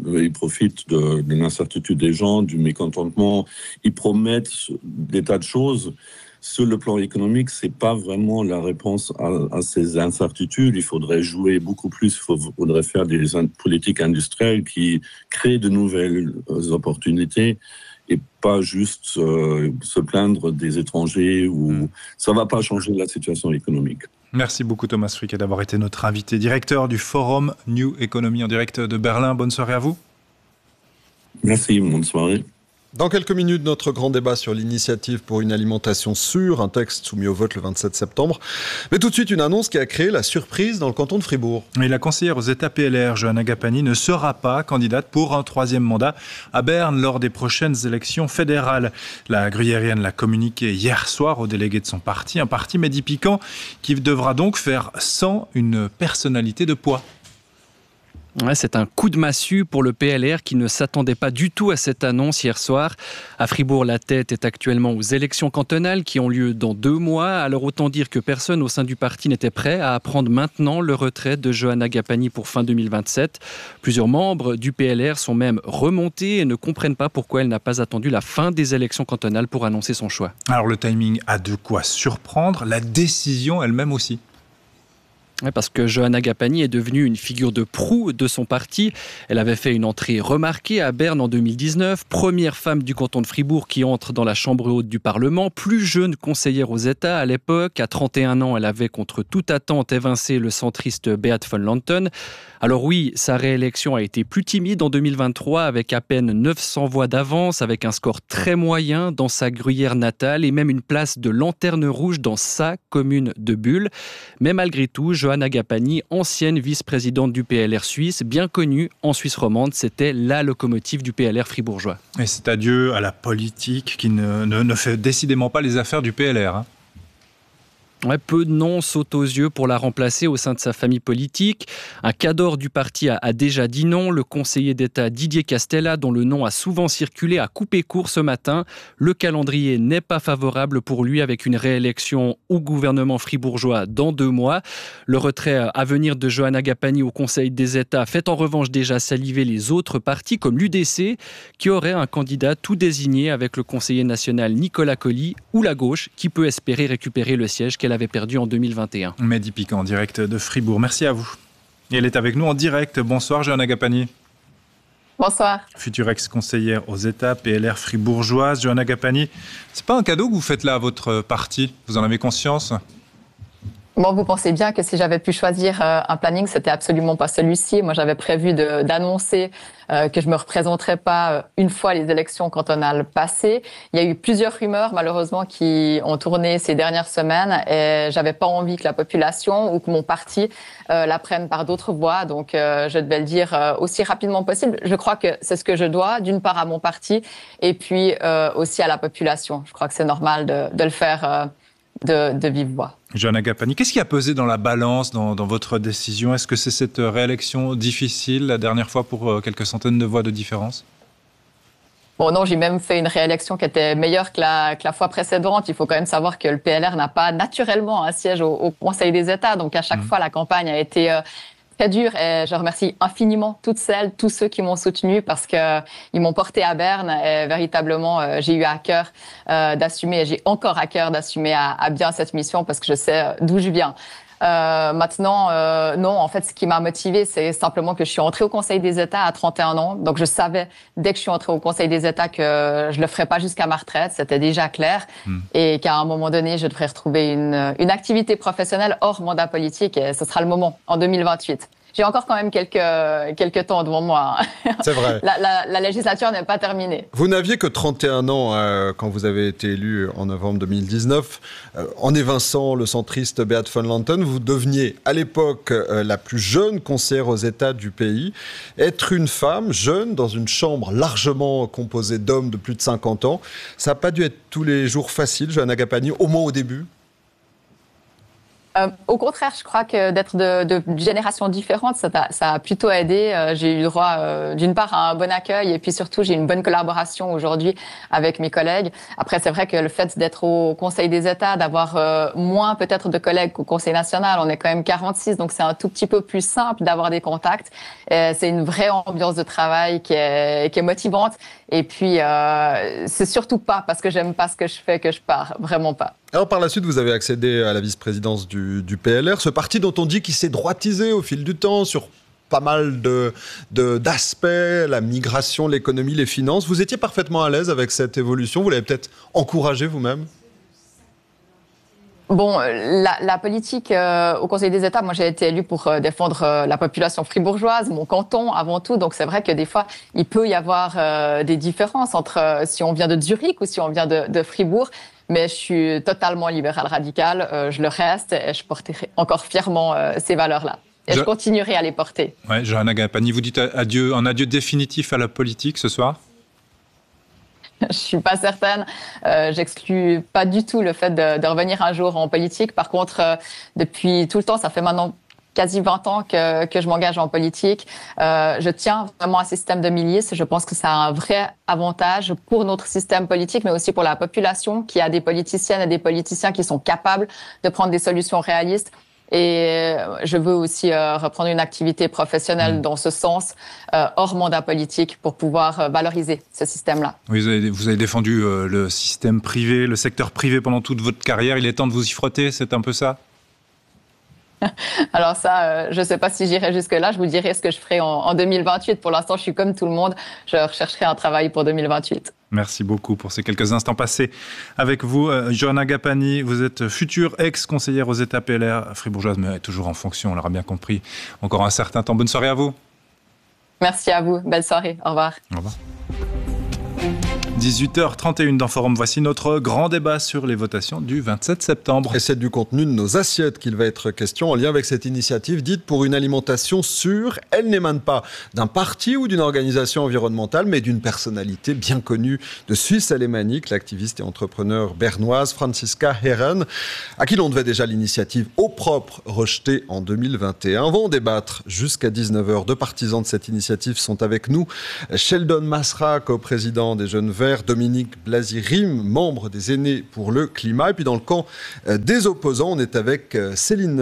de l'incertitude des gens, du mécontentement, ils promettent des tas de choses. Sur le plan économique, c'est pas vraiment la réponse à ces incertitudes. Il faudrait jouer beaucoup plus, il faudrait faire des politiques industrielles qui créent de nouvelles opportunités, et pas juste se plaindre des étrangers. Ça ne va pas changer la situation économique. Merci beaucoup Thomas Fricke d'avoir été notre invité, directeur du Forum New Economy en direct de Berlin. Bonne soirée à vous. Merci, bonne soirée. Dans quelques minutes, notre grand débat sur l'initiative pour une alimentation sûre, un texte soumis au vote le 27 septembre. Mais tout de suite, une annonce qui a créé la surprise dans le canton de Fribourg. Et la conseillère aux États PLR, Johanna Gapani, ne sera pas candidate pour un troisième mandat à Berne lors des prochaines élections fédérales. La gruyérienne l'a communiqué hier soir aux délégués de son parti, un parti médi-piquant qui devra donc faire sans une personnalité de poids. Ouais, c'est un coup de massue pour le PLR qui ne s'attendait pas du tout à cette annonce hier soir. À Fribourg, la tête est actuellement aux élections cantonales qui ont lieu dans 2 mois. Alors autant dire que personne au sein du parti n'était prêt à apprendre maintenant le retrait de Johanna Gapani pour fin 2027. Plusieurs membres du PLR sont même remontés et ne comprennent pas pourquoi elle n'a pas attendu la fin des élections cantonales pour annoncer son choix. Alors le timing a de quoi surprendre, la décision elle-même aussi. Parce que Johanna Gapani est devenue une figure de proue de son parti. Elle avait fait une entrée remarquée à Berne en 2019, première femme du canton de Fribourg qui entre dans la chambre haute du Parlement, plus jeune conseillère aux États à l'époque. À 31 ans, elle avait contre toute attente évincé le centriste Beat von Lanten. Alors oui, sa réélection a été plus timide en 2023 avec à peine 900 voix d'avance, avec un score très moyen dans sa gruyère natale et même une place de lanterne rouge dans sa commune de Bulle. Mais malgré tout, Johanna Gapani, ancienne vice-présidente du PLR suisse, bien connue en Suisse romande, c'était la locomotive du PLR fribourgeois. Et c'est adieu à la politique qui ne fait décidément pas les affaires du PLR. Peu de noms sautent aux yeux pour la remplacer au sein de sa famille politique. Un cadre du parti a déjà dit non. Le conseiller d'État Didier Castella, dont le nom a souvent circulé, a coupé court ce matin. Le calendrier n'est pas favorable pour lui, avec une réélection au gouvernement fribourgeois dans 2 mois. Le retrait à venir de Johann Agapani au Conseil des États fait en revanche déjà saliver les autres partis, comme l'UDC, qui aurait un candidat tout désigné avec le conseiller national Nicolas Colli, ou la gauche, qui peut espérer récupérer le siège qu'elle avait perdu en 2021. Mehdi Piquant, en direct de Fribourg. Merci à vous. Et elle est avec nous en direct. Bonsoir, Johann Agapani. Bonsoir. Future ex-conseillère aux États, PLR fribourgeoise. Johann Agapani, c'est pas un cadeau que vous faites là à votre parti? Vous en avez conscience? Bon, vous pensez bien que si j'avais pu choisir un planning, c'était absolument pas celui-ci. Moi, j'avais prévu d'annoncer que je me représenterais pas une fois les élections cantonales passées. Il y a eu plusieurs rumeurs, malheureusement, qui ont tourné ces dernières semaines, et j'avais pas envie que la population ou que mon parti la prenne par d'autres voies. Donc, je devais le dire aussi rapidement possible. Je crois que c'est ce que je dois, d'une part à mon parti, et puis aussi à la population. Je crois que c'est normal de le faire de vive voix. Johann Agapani, qu'est-ce qui a pesé dans la balance dans votre décision? Est-ce que c'est cette réélection difficile la dernière fois pour quelques centaines de voix de différence? Bon, non, j'ai même fait une réélection qui était meilleure que la fois précédente. Il faut quand même savoir que le PLR n'a pas naturellement un siège au Conseil des États. Donc, à chaque fois, la campagne a été très dur, et je remercie infiniment toutes celles, tous ceux qui m'ont soutenu, parce que ils m'ont porté à Berne, et véritablement j'ai eu à cœur d'assumer, et j'ai encore à cœur d'assumer à bien cette mission, parce que je sais d'où je viens. Maintenant, non, en fait, ce qui m'a motivée, c'est simplement que je suis entrée au Conseil des États à 31 ans. Donc, je savais, dès que je suis entrée au Conseil des États, que je le ferais pas jusqu'à ma retraite. C'était déjà clair. Et qu'à un moment donné, je devrais retrouver une activité professionnelle hors mandat politique. Et ce sera le moment, en 2028. J'ai encore quand même quelques temps devant moi. C'est vrai. La législature n'est pas terminée. Vous n'aviez que 31 ans quand vous avez été élu en novembre 2019. En évinçant le centriste Beat von Lanthen, vous deveniez à l'époque la plus jeune conseillère aux États du pays. Être une femme jeune dans une chambre largement composée d'hommes de plus de 50 ans, ça n'a pas dû être tous les jours facile, Johann Agapani, au moins au début. Au contraire, je crois que d'être de générations différentes, ça a plutôt aidé. J'ai eu droit, d'une part, à un bon accueil, et puis surtout, j'ai une bonne collaboration aujourd'hui avec mes collègues. Après, c'est vrai que le fait d'être au Conseil des États, d'avoir moins peut-être de collègues qu'au Conseil national, on est quand même 46, donc c'est un tout petit peu plus simple d'avoir des contacts. C'est une vraie ambiance de travail qui est motivante. Et puis, c'est surtout pas parce que j'aime pas ce que je fais que je pars, vraiment pas. Alors par la suite, vous avez accédé à la vice-présidence du PLR, ce parti dont on dit qu'il s'est droitisé au fil du temps sur pas mal d'aspects, la migration, l'économie, les finances. Vous étiez parfaitement à l'aise avec cette évolution, vous l'avez peut-être encouragée vous-même? Bon, la politique au Conseil des États, moi j'ai été élue pour défendre la population fribourgeoise, mon canton avant tout, donc c'est vrai que des fois il peut y avoir des différences entre si on vient de Zurich ou si on vient de Fribourg, mais je suis totalement libérale radicale, je le reste, et je porterai encore fièrement ces valeurs-là. Et je continuerai à les porter. Ouais, Johann Agapani, vous dites un adieu définitif à la politique ce soir? Je suis pas certaine. J'exclus pas du tout le fait de revenir un jour en politique. Par contre, depuis tout le temps, ça fait maintenant quasi 20 ans que je m'engage en politique. Je tiens vraiment à un système de milices. Je pense que ça a un vrai avantage pour notre système politique, mais aussi pour la population, qui a des politiciennes et des politiciens qui sont capables de prendre des solutions réalistes. Et je veux aussi reprendre une activité professionnelle dans ce sens, hors mandat politique, pour pouvoir valoriser ce système-là. Oui, vous avez défendu le système privé, le secteur privé pendant toute votre carrière. Il est temps de vous y frotter, c'est un peu ça? Alors ça, je ne sais pas si j'irai jusque-là. Je vous dirai ce que je ferai en 2028. Pour l'instant, je suis comme tout le monde. Je rechercherai un travail pour 2028. Merci beaucoup pour ces quelques instants passés avec vous. Johann Agapani, vous êtes future ex-conseillère aux États PLR fribourgeoise, mais toujours en fonction, on l'aura bien compris, encore un certain temps. Bonne soirée à vous. Merci à vous. Belle soirée. Au revoir. Au revoir. 18h31 dans Forum, voici notre grand débat sur les votations du 27 septembre. Et c'est du contenu de nos assiettes qu'il va être question en lien avec cette initiative dite pour une alimentation sûre. Elle n'émane pas d'un parti ou d'une organisation environnementale, mais d'une personnalité bien connue de Suisse alémanique, l'activiste et entrepreneur bernoise Franziska Heeren, à qui l'on devait déjà l'initiative Eau propre rejetée en 2021. On va en débattre jusqu'à 19h. Deux partisans de cette initiative sont avec nous. Sheldon Masra, co-président des Jeunes Verts, Dominique Blazy-Rime, membre des Aînés pour le climat. Et puis dans le camp des opposants, on est avec Céline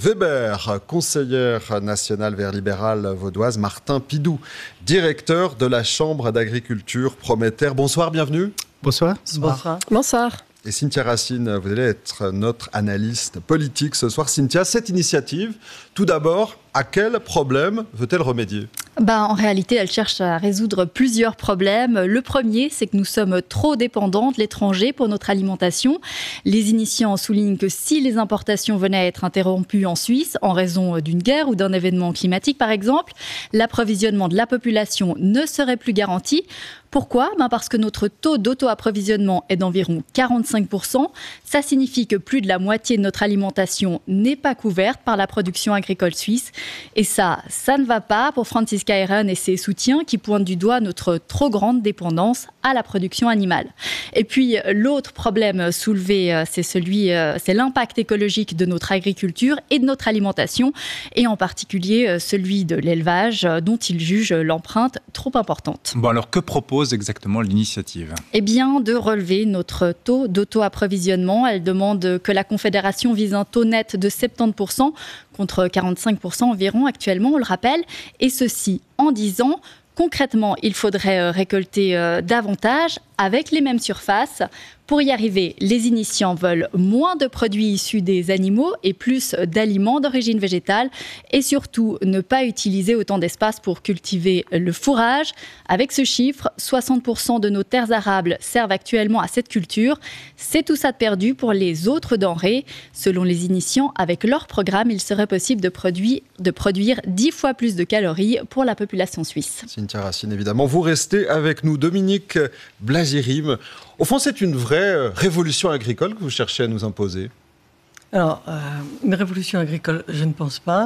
Weber, conseillère nationale Vert libéral vaudoise, Martin Pidou, directeur de la Chambre d'agriculture Prométhère. Bonsoir, bienvenue. Bonsoir. Bonsoir. Bonsoir. Et Cynthia Racine, vous allez être notre analyste politique ce soir. Cynthia, cette initiative, tout d'abord, à quel problème veut-elle remédier ? En réalité, elle cherche à résoudre plusieurs problèmes. Le premier, c'est que nous sommes trop dépendants de l'étranger pour notre alimentation. Les initiants soulignent que si les importations venaient à être interrompues en Suisse, en raison d'une guerre ou d'un événement climatique par exemple, l'approvisionnement de la population ne serait plus garanti. Pourquoi ? Parce que notre taux d'auto-approvisionnement est d'environ 45%. Ça signifie que plus de la moitié de notre alimentation n'est pas couverte par la production agricole suisse. Et ça ne va pas pour Franziska Heeren et ses soutiens qui pointent du doigt notre trop grande dépendance à la production animale. Et puis l'autre problème soulevé, c'est l'impact écologique de notre agriculture et de notre alimentation, et en particulier celui de l'élevage dont il juge l'empreinte trop importante. Bon, alors que propose exactement l'initiative ? Eh bien, de relever notre taux d'auto-approvisionnement. Elle demande que la Confédération vise un taux net de 70% contre 45% environ actuellement, on le rappelle, et ceci en 10 ans. Concrètement, il faudrait récolter davantage avec les mêmes surfaces. Pour y arriver, les initiants veulent moins de produits issus des animaux et plus d'aliments d'origine végétale, et surtout ne pas utiliser autant d'espace pour cultiver le fourrage. Avec ce chiffre, 60% de nos terres arables servent actuellement à cette culture. C'est tout ça de perdu pour les autres denrées. Selon les initiants, avec leur programme, il serait possible de produire 10 fois plus de calories pour la population suisse. Cynthia Racine, évidemment. Vous restez avec nous. Dominique Blazy-Rime. Au fond, c'est une vraie révolution agricole que vous cherchez à nous imposer ? Alors, une révolution agricole, je ne pense pas.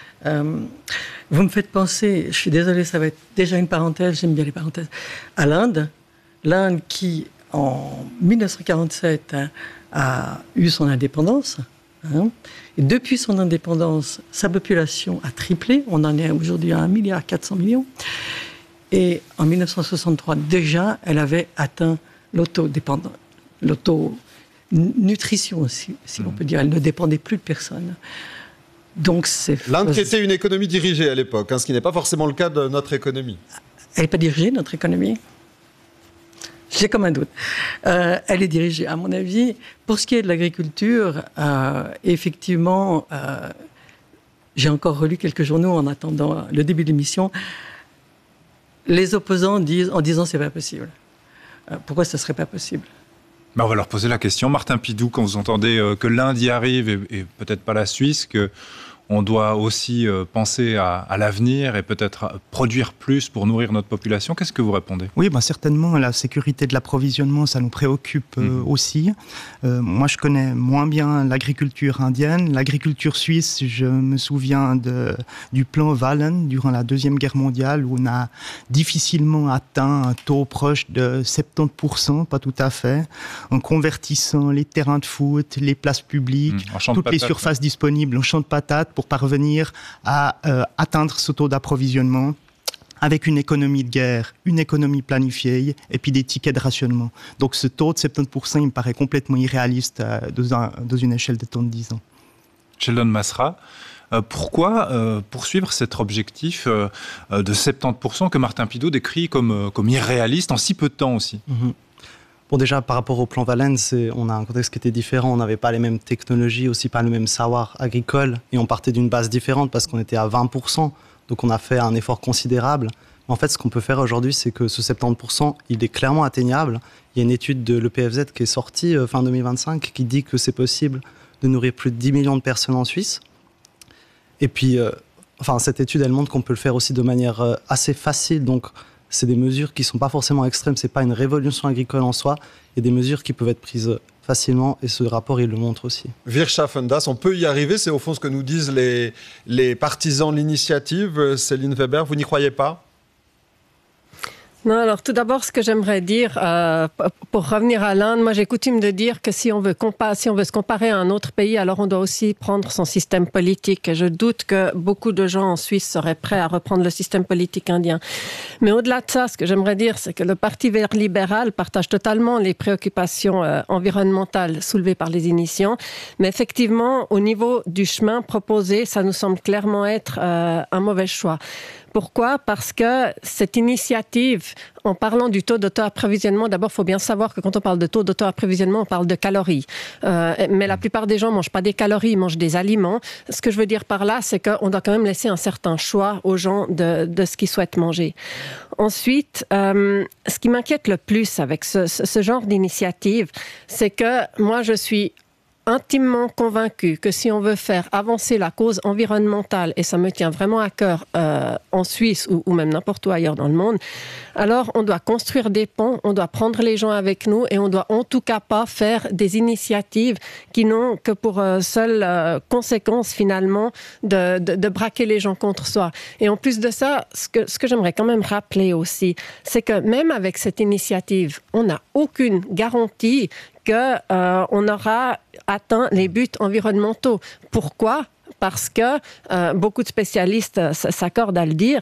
Vous me faites penser, je suis désolée, ça va être déjà une parenthèse, j'aime bien les parenthèses, à l'Inde. L'Inde qui, en 1947, a eu son indépendance. Et depuis son indépendance, sa population a triplé. On en est aujourd'hui à 1,4 milliard. Et en 1963, déjà, elle avait atteint l'autonutrition, si on peut dire. Elle ne dépendait plus de personne. Donc l'Inde qui était une économie dirigée à l'époque, ce qui n'est pas forcément le cas de notre économie. Elle n'est pas dirigée, notre économie. J'ai comme un doute. Elle est dirigée, à mon avis. Pour ce qui est de l'agriculture, effectivement, j'ai encore relu quelques journaux en attendant le début de l'émission. Les opposants disent, en disant c'est pas possible. Pourquoi ce serait pas possible ? On va leur poser la question. Martin Pidou, quand vous entendez que l'Inde y arrive et peut-être pas la Suisse, qu'on doit aussi penser à l'avenir et peut-être produire plus pour nourrir notre population, qu'est-ce que vous répondez ? Oui, certainement, la sécurité de l'approvisionnement, ça nous préoccupe aussi. Moi, je connais moins bien l'agriculture indienne. L'agriculture suisse, je me souviens du plan Wallen durant la Deuxième Guerre mondiale, où on a difficilement atteint un taux proche de 70%, pas tout à fait, en convertissant les terrains de foot, les places publiques, toutes les surfaces disponibles en champs de patates, pour parvenir à atteindre ce taux d'approvisionnement avec une économie de guerre, une économie planifiée et puis des tickets de rationnement. Donc ce taux de 70%, il me paraît complètement irréaliste dans une échelle de temps de 10 ans. Sheldon Masra, pourquoi poursuivre cet objectif de 70% que Martin Pidou décrit comme irréaliste en si peu de temps aussi ? Bon, déjà, par rapport au plan Wallen, on a un contexte qui était différent. On n'avait pas les mêmes technologies, aussi pas le même savoir agricole. Et on partait d'une base différente parce qu'on était à 20%. Donc, on a fait un effort considérable. En fait, ce qu'on peut faire aujourd'hui, c'est que ce 70%, il est clairement atteignable. Il y a une étude de l'EPFZ qui est sortie fin 2025 qui dit que c'est possible de nourrir plus de 10 millions de personnes en Suisse. Et puis, cette étude, elle montre qu'on peut le faire aussi de manière assez facile. Donc, c'est des mesures qui ne sont pas forcément extrêmes, ce n'est pas une révolution agricole en soi, il y a des mesures qui peuvent être prises facilement, et ce rapport, il le montre aussi. Wirtschaftendas, on peut y arriver, c'est au fond ce que nous disent les partisans de l'initiative. Céline Weber, vous n'y croyez pas ? Non, alors tout d'abord, ce que j'aimerais dire, pour revenir à l'Inde, moi j'ai coutume de dire que si on veut se comparer à un autre pays, alors on doit aussi prendre son système politique. Et je doute que beaucoup de gens en Suisse seraient prêts à reprendre le système politique indien. Mais au-delà de ça, ce que j'aimerais dire, c'est que le Parti vert libéral partage totalement les préoccupations environnementales soulevées par les initiants. Mais effectivement, au niveau du chemin proposé, ça nous semble clairement être un mauvais choix. Pourquoi ? Parce que cette initiative, en parlant du taux d'auto-approvisionnement, d'abord, il faut bien savoir que quand on parle de taux d'auto-approvisionnement, on parle de calories. Mais la plupart des gens ne mangent pas des calories, ils mangent des aliments. Ce que je veux dire par là, c'est qu'on doit quand même laisser un certain choix aux gens de ce qu'ils souhaitent manger. Ensuite, ce qui m'inquiète le plus avec ce genre d'initiative, c'est que moi, je suis intimement convaincu que si on veut faire avancer la cause environnementale, et ça me tient vraiment à cœur en Suisse ou même n'importe où ailleurs dans le monde, alors on doit construire des ponts, on doit prendre les gens avec nous et on doit en tout cas pas faire des initiatives qui n'ont que pour seule conséquence finalement de braquer les gens contre soi. Et en plus de ça, ce que j'aimerais quand même rappeler aussi, c'est que même avec cette initiative, on n'a aucune garantie qu'on aura atteint les buts environnementaux. Pourquoi ? Parce que beaucoup de spécialistes s'accordent à le dire,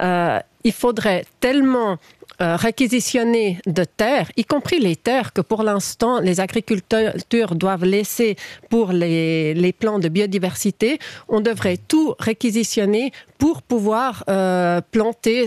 il faudrait tellement réquisitionner de terres, y compris les terres que pour l'instant les agriculteurs doivent laisser pour les plans de biodiversité, on devrait tout réquisitionner pour pouvoir planter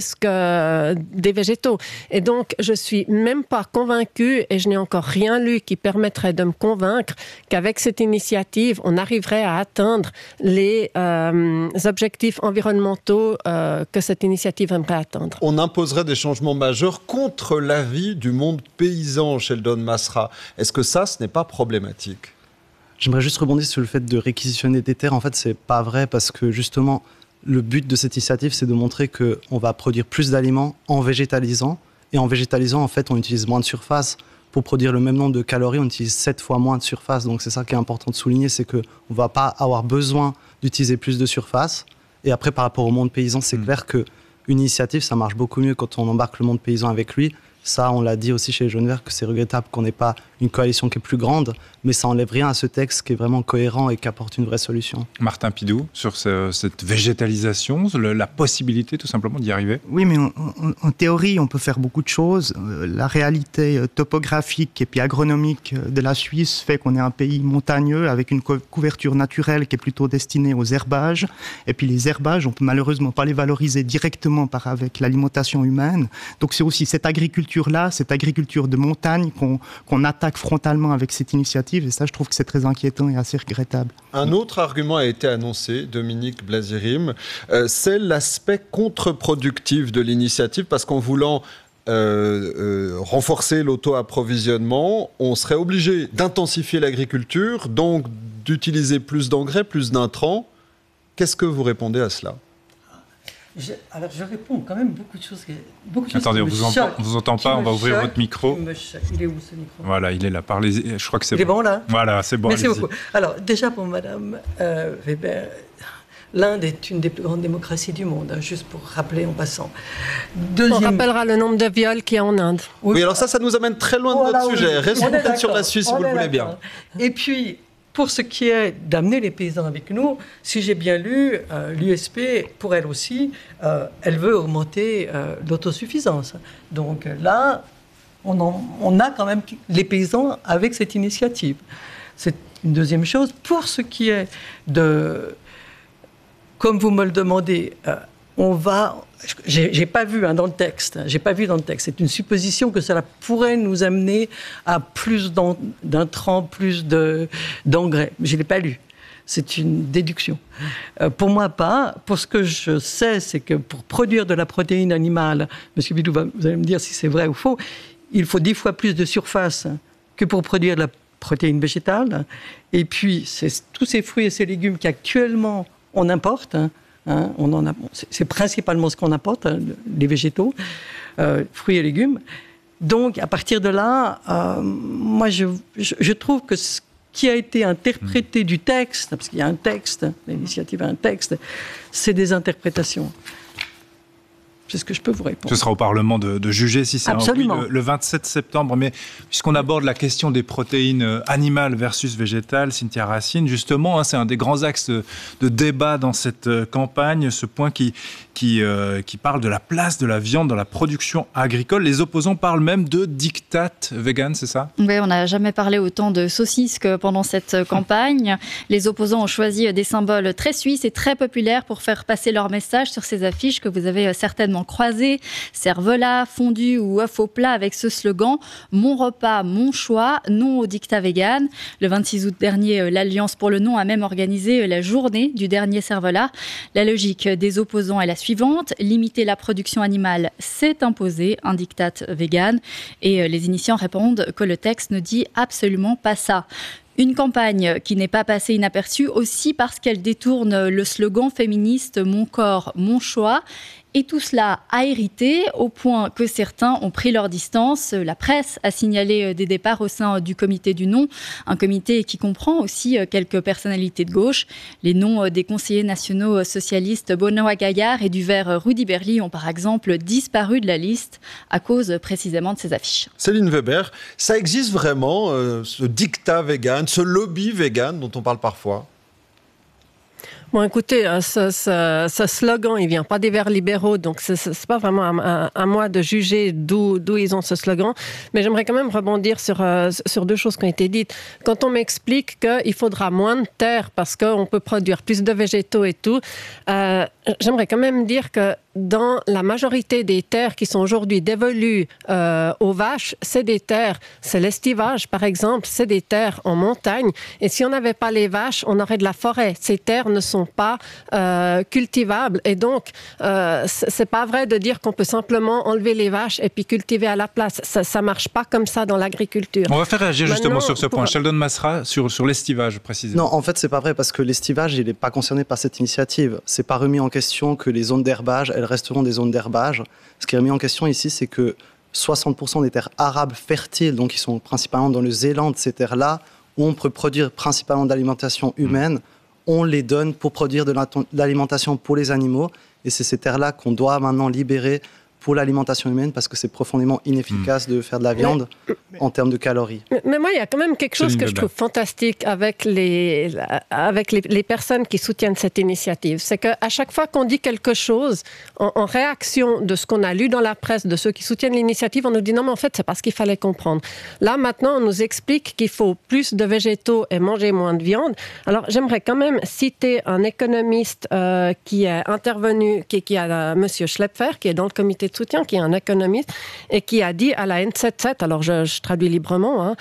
des végétaux. Et donc, je suis même pas convaincue, et je n'ai encore rien lu qui permettrait de me convaincre qu'avec cette initiative, on arriverait à atteindre les objectifs environnementaux que cette initiative aimerait atteindre. On imposerait des changements majeurs contre l'avis du monde paysan, Sheldon Masra. Est-ce que ça, ce n'est pas problématique ? J'aimerais juste rebondir sur le fait de réquisitionner des terres. En fait, c'est pas vrai parce que justement, le but de cette initiative, c'est de montrer qu'on va produire plus d'aliments en végétalisant. Et en végétalisant, en fait, on utilise moins de surface. Pour produire le même nombre de calories, on utilise 7 fois moins de surface. Donc c'est ça qui est important de souligner, c'est qu'on ne va pas avoir besoin d'utiliser plus de surface. Et après, par rapport au monde paysan, c'est clair qu'une initiative, ça marche beaucoup mieux quand on embarque le monde paysan avec lui. Ça, on l'a dit aussi chez les Jeunes Verts, que c'est regrettable qu'on n'ait pas une coalition qui est plus grande, mais ça n'enlève rien à ce texte qui est vraiment cohérent et qui apporte une vraie solution. Martin Pidou, sur cette végétalisation, la possibilité tout simplement d'y arriver ? Oui, mais en théorie, on peut faire beaucoup de choses. La réalité topographique et puis agronomique de la Suisse fait qu'on est un pays montagneux avec une couverture naturelle qui est plutôt destinée aux herbages. Et puis les herbages, on peut malheureusement pas les valoriser directement avec l'alimentation humaine. Donc c'est aussi cette agriculture-là, cette agriculture de montagne qu'on attaque frontalement avec cette initiative. Et ça, je trouve que c'est très inquiétant et assez regrettable. Un autre argument a été annoncé, Dominique Blazirim, c'est l'aspect contre-productif de l'initiative, parce qu'en voulant renforcer l'auto-approvisionnement, on serait obligé d'intensifier l'agriculture, donc d'utiliser plus d'engrais, plus d'intrants. Qu'est-ce que vous répondez à cela ? Alors, je réponds quand même beaucoup de choses. Attendez, on vous entend pas, on va ouvrir votre micro. Il est où ce micro ? Voilà, il est là. Parlez-y. Je crois que c'est bon. Il est bon là ? Voilà, c'est bon. Merci beaucoup. Alors, déjà pour Madame Weber, l'Inde est une des plus grandes démocraties du monde, hein, juste pour rappeler en passant. On rappellera le nombre de viols qu'il y a en Inde. Oui, alors ça nous amène très loin de notre sujet. Restons peut-être sur la Suisse, si vous le voulez bien. Et puis, pour ce qui est d'amener les paysans avec nous, si j'ai bien lu, l'USP, pour elle aussi, elle veut augmenter l'autosuffisance. Donc là, on a quand même les paysans avec cette initiative. C'est une deuxième chose. Pour ce qui est de... Comme vous me le demandez, on va... J'ai pas vu dans le texte. J'ai pas vu dans le texte. C'est une supposition que cela pourrait nous amener à plus d'intrants, plus d'engrais. Mais je l'ai pas lu. C'est une déduction. Pour moi, pas. Pour ce que je sais, c'est que pour produire de la protéine animale, Monsieur Bidou, vous allez me dire si c'est vrai ou faux, il faut 10 fois plus de surface que pour produire de la protéine végétale. Et puis, c'est tous ces fruits et ces légumes qu'actuellement on importe. C'est principalement ce qu'on importe, les végétaux. fruits et légumes. Donc, à partir de là, moi, je trouve que ce qui a été interprété du texte, parce qu'il y a un texte, l'initiative a un texte, c'est des interprétations. C'est ce que je peux vous répondre. Ce sera au Parlement de juger si c'est un oui le 27 septembre. Mais puisqu'on aborde la question des protéines animales versus végétales, Cynthia Racine, justement, c'est un des grands axes de débat dans cette campagne, ce point qui parle de la place de la viande dans la production agricole. Les opposants parlent même de diktat vegan, c'est ça ? Oui, on n'a jamais parlé autant de saucisses que pendant cette campagne. Les opposants ont choisi des symboles très suisses et très populaires pour faire passer leur message sur ces affiches que vous avez certainement croisées. Cervelas, fondue ou œuf au plat avec ce slogan « Mon repas, mon choix, non au diktat vegan ». Le 26 août dernier, l'Alliance pour le non a même organisé la journée du dernier cervelas. La logique des opposants est la suivante, limiter la production animale, c'est imposer un diktat vegan. Et les initiants répondent que le texte ne dit absolument pas ça. Une campagne qui n'est pas passée inaperçue aussi parce qu'elle détourne le slogan féministe « Mon corps, mon choix ». Et tout cela a hérité au point que certains ont pris leur distance. La presse a signalé des départs au sein du comité du non, un comité qui comprend aussi quelques personnalités de gauche. Les noms des conseillers nationaux socialistes Benoît Gaillard et du Vert Rudy Berly ont par exemple disparu de la liste à cause précisément de ces affiches. Céline Weber, ça existe vraiment, ce diktat vegan, ce lobby vegan dont on parle parfois ? Bon, écoutez, ce slogan, il vient pas des Verts libéraux, donc c'est pas vraiment à moi de juger d'où ils ont ce slogan. Mais j'aimerais quand même rebondir sur deux choses qui ont été dites. Quand on m'explique qu'il faudra moins de terre parce qu'on peut produire plus de végétaux et tout, j'aimerais quand même dire que dans la majorité des terres qui sont aujourd'hui dévolues aux vaches, c'est des terres, c'est l'estivage par exemple, c'est des terres en montagne. Et si on n'avait pas les vaches, on aurait de la forêt. Ces terres ne sont pas cultivables. Et donc, c'est pas vrai de dire qu'on peut simplement enlever les vaches et puis cultiver à la place. Ça marche pas comme ça dans l'agriculture. On va faire réagir justement sur ce point. Sheldon Masra, sur l'estivage précisément. Non, en fait, c'est pas vrai parce que l'estivage, il n'est pas concerné par cette initiative. C'est pas remis en question que les zones d'herbage, elles resteront des zones d'herbage. Ce qui est remis en question ici, c'est que 60% des terres arables fertiles, donc qui sont principalement dans le Zéland, ces terres-là, où on peut produire principalement d'alimentation humaine, on les donne pour produire de l'alimentation pour les animaux. Et c'est ces terres-là qu'on doit maintenant libérer pour l'alimentation humaine parce que c'est profondément inefficace de faire de la viande en termes de calories. Mais moi, il y a quand même quelque chose que je trouve fantastique avec les personnes qui soutiennent cette initiative. C'est qu'à chaque fois qu'on dit quelque chose, en réaction de ce qu'on a lu dans la presse, de ceux qui soutiennent l'initiative, on nous dit non, mais en fait, c'est parce qu'il fallait comprendre. Là, maintenant, on nous explique qu'il faut plus de végétaux et manger moins de viande. Alors, j'aimerais quand même citer un économiste qui est intervenu, qui a M. Schlepfer, qui est dans le comité de soutien, qui est un économiste, et qui a dit à la N77, alors je traduis librement,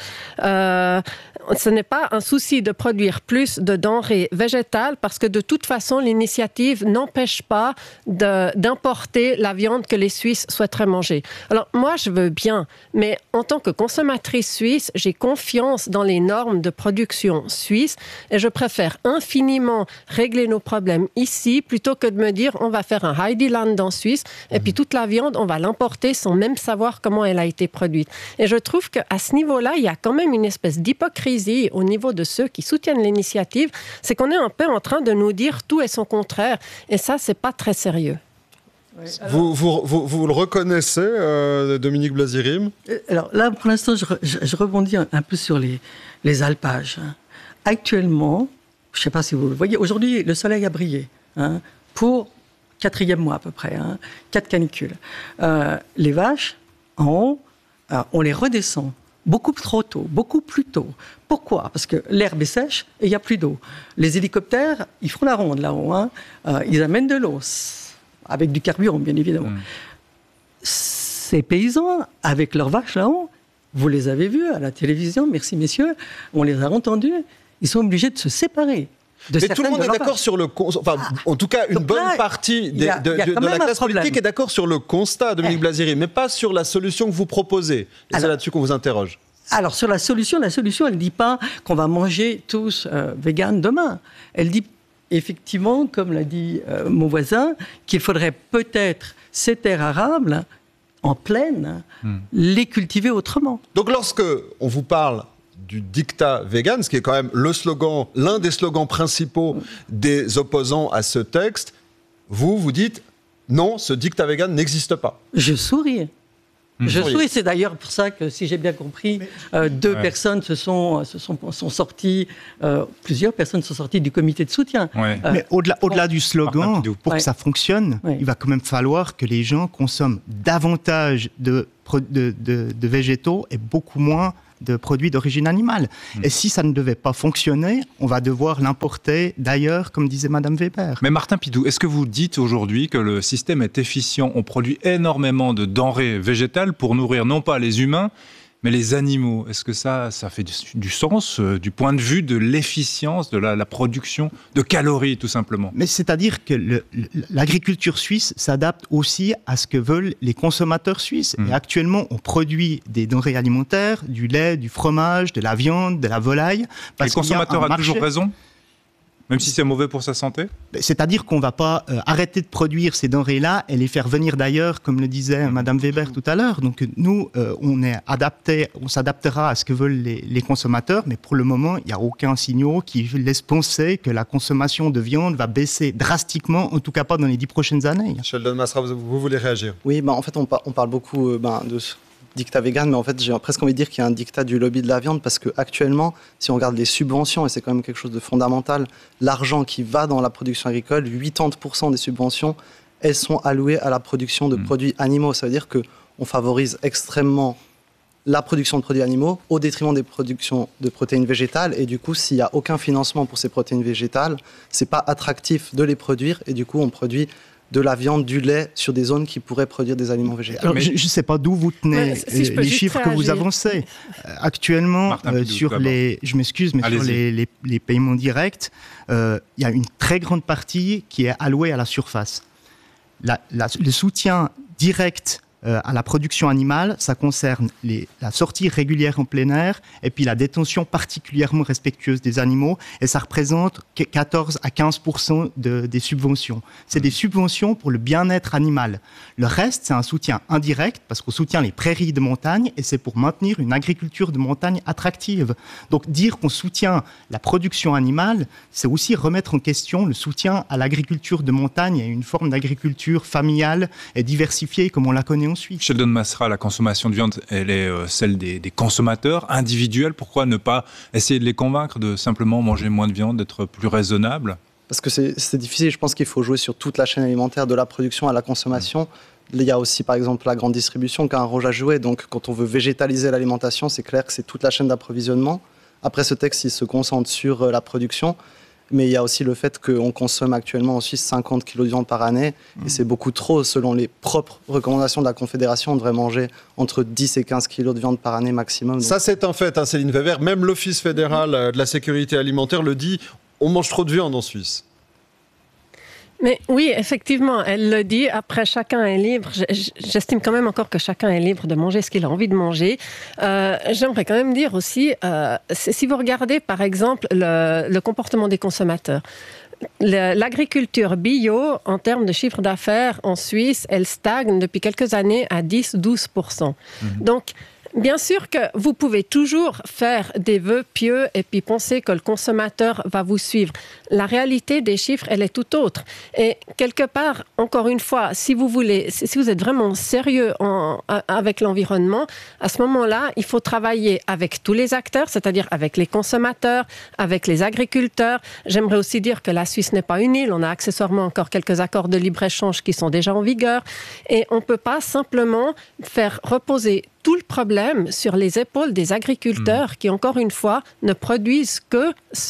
ce n'est pas un souci de produire plus de denrées végétales parce que de toute façon, l'initiative n'empêche pas d'importer la viande que les Suisses souhaiteraient manger. Alors moi, je veux bien, mais en tant que consommatrice suisse, j'ai confiance dans les normes de production suisse et je préfère infiniment régler nos problèmes ici plutôt que de me dire on va faire un Heidiland en Suisse et puis toute la viande, on va l'importer sans même savoir comment elle a été produite. Et je trouve qu'à ce niveau-là, il y a quand même une espèce d'hypocrisie au niveau de ceux qui soutiennent l'initiative, c'est qu'on est un peu en train de nous dire tout et son contraire. Et ça, c'est pas très sérieux. Oui, alors... vous le reconnaissez, Dominique Blazy-Rimes ? Alors là, pour l'instant, je rebondis un peu sur les alpages. Actuellement, je ne sais pas si vous le voyez, aujourd'hui, le soleil a brillé pour 4e mois à peu près, 4 canicules. Les vaches, en haut, on les redescend beaucoup trop tôt, beaucoup plus tôt. Pourquoi ? Parce que l'herbe est sèche et il n'y a plus d'eau. Les hélicoptères, ils font la ronde là-haut. Ils amènent de l'eau, avec du carburant, bien évidemment. Ces paysans, avec leurs vaches là-haut, vous les avez vus à la télévision, merci messieurs, on les a entendus, ils sont obligés de se séparer. Mais tout le monde est d'accord sur le constat. Enfin, en tout cas, une bonne partie de la classe politique est d'accord sur le constat, Dominique Blazy-Rimes, mais pas sur la solution que vous proposez. Et c'est là-dessus qu'on vous interroge. Alors, sur la solution, elle ne dit pas qu'on va manger tous vegan demain. Elle dit effectivement, comme l'a dit mon voisin, qu'il faudrait peut-être ces terres arables en plaine, les cultiver autrement. Donc lorsque on vous parle du dictat vegan, ce qui est quand même l'un des slogans principaux des opposants à ce texte, vous dites non, ce dictat vegan n'existe pas. Je souris. Je souris, c'est d'ailleurs pour ça que, si j'ai bien compris, personnes sont sorties, plusieurs personnes sont sorties du comité de soutien. Mais au-delà du slogan, pour que ça fonctionne, il va quand même falloir que les gens consomment davantage de végétaux et beaucoup moins de produits d'origine animale. Et si ça ne devait pas fonctionner, on va devoir l'importer d'ailleurs, comme disait Madame Weber. Mais Martin Pidou, est-ce que vous dites aujourd'hui que le système est efficient? On produit énormément de denrées végétales pour nourrir non pas les humains, mais les animaux. Est-ce que ça fait du sens du point de vue de l'efficience de la production de calories, tout simplement? Mais c'est-à-dire que l'agriculture suisse s'adapte aussi à ce que veulent les consommateurs suisses. Et actuellement, on produit des denrées alimentaires, du lait, du fromage, de la viande, de la volaille. Le consommateur a toujours raison ? Même si c'est mauvais pour sa santé? C'est-à-dire qu'on ne va pas arrêter de produire ces denrées-là et les faire venir d'ailleurs, comme le disait Madame Weber tout à l'heure. Donc nous, on s'adaptera à ce que veulent les consommateurs, mais pour le moment, il n'y a aucun signal qui laisse penser que la consommation de viande va baisser drastiquement, en tout cas pas dans les 10 prochaines années. Sheldon Masra, vous voulez réagir? Oui, en fait, on parle beaucoup de dictat vegan, mais en fait, j'ai presque envie de dire qu'il y a un dictat du lobby de la viande, parce qu'actuellement, si on regarde les subventions, et c'est quand même quelque chose de fondamental, l'argent qui va dans la production agricole, 80% des subventions, elles sont allouées à la production de produits animaux. Ça veut dire qu'on favorise extrêmement la production de produits animaux au détriment des productions de protéines végétales, et du coup, s'il n'y a aucun financement pour ces protéines végétales, c'est pas attractif de les produire, et du coup, on produit de la viande, du lait sur des zones qui pourraient produire des aliments végétaux. Alors, je ne sais pas d'où vous tenez les chiffres que vous avancez. Actuellement, sur les paiements directs, il y a une très grande partie qui est allouée à la surface. Le soutien direct à la production animale, ça concerne la sortie régulière en plein air et puis la détention particulièrement respectueuse des animaux, et ça représente 14 à 15% des subventions. C'est des subventions pour le bien-être animal. Le reste, c'est un soutien indirect parce qu'on soutient les prairies de montagne et c'est pour maintenir une agriculture de montagne attractive. Donc dire qu'on soutient la production animale, c'est aussi remettre en question le soutien à l'agriculture de montagne et une forme d'agriculture familiale et diversifiée comme on la connaît en Suisse. Sheldon Masra, la consommation de viande, elle est celle des consommateurs individuels. Pourquoi ne pas essayer de les convaincre de simplement manger moins de viande, d'être plus raisonnable? Parce que c'est difficile. Je pense qu'il faut jouer sur toute la chaîne alimentaire, de la production à la consommation. Il y a aussi, par exemple, la grande distribution qui a un rôle à jouer. Donc, quand on veut végétaliser l'alimentation, c'est clair que c'est toute la chaîne d'approvisionnement. Après, ce texte, il se concentre sur la production. Mais il y a aussi le fait qu'on consomme actuellement en Suisse 50 kg de viande par année. Et c'est beaucoup trop. Selon les propres recommandations de la Confédération, on devrait manger entre 10 et 15 kg de viande par année maximum. Ça, c'est un fait, hein, Céline Weber. Même l'Office fédéral de la sécurité alimentaire le dit, on mange trop de viande en Suisse. Mais oui, effectivement, elle le dit. Après, chacun est libre. J'estime quand même encore que chacun est libre de manger ce qu'il a envie de manger. J'aimerais quand même dire aussi, si vous regardez par exemple le comportement des consommateurs, l'agriculture bio, en termes de chiffre d'affaires en Suisse, elle stagne depuis quelques années à 10-12%. Donc, bien sûr que vous pouvez toujours faire des vœux pieux et puis penser que le consommateur va vous suivre. La réalité des chiffres, elle est tout autre. Et quelque part, encore une fois, si vous êtes vraiment sérieux avec l'environnement, à ce moment-là, il faut travailler avec tous les acteurs, c'est-à-dire avec les consommateurs, avec les agriculteurs. J'aimerais aussi dire que la Suisse n'est pas une île. On a accessoirement encore quelques accords de libre-échange qui sont déjà en vigueur. Et on ne peut pas simplement faire reposer tout le problème sur les épaules des agriculteurs qui, encore une fois, ne produisent que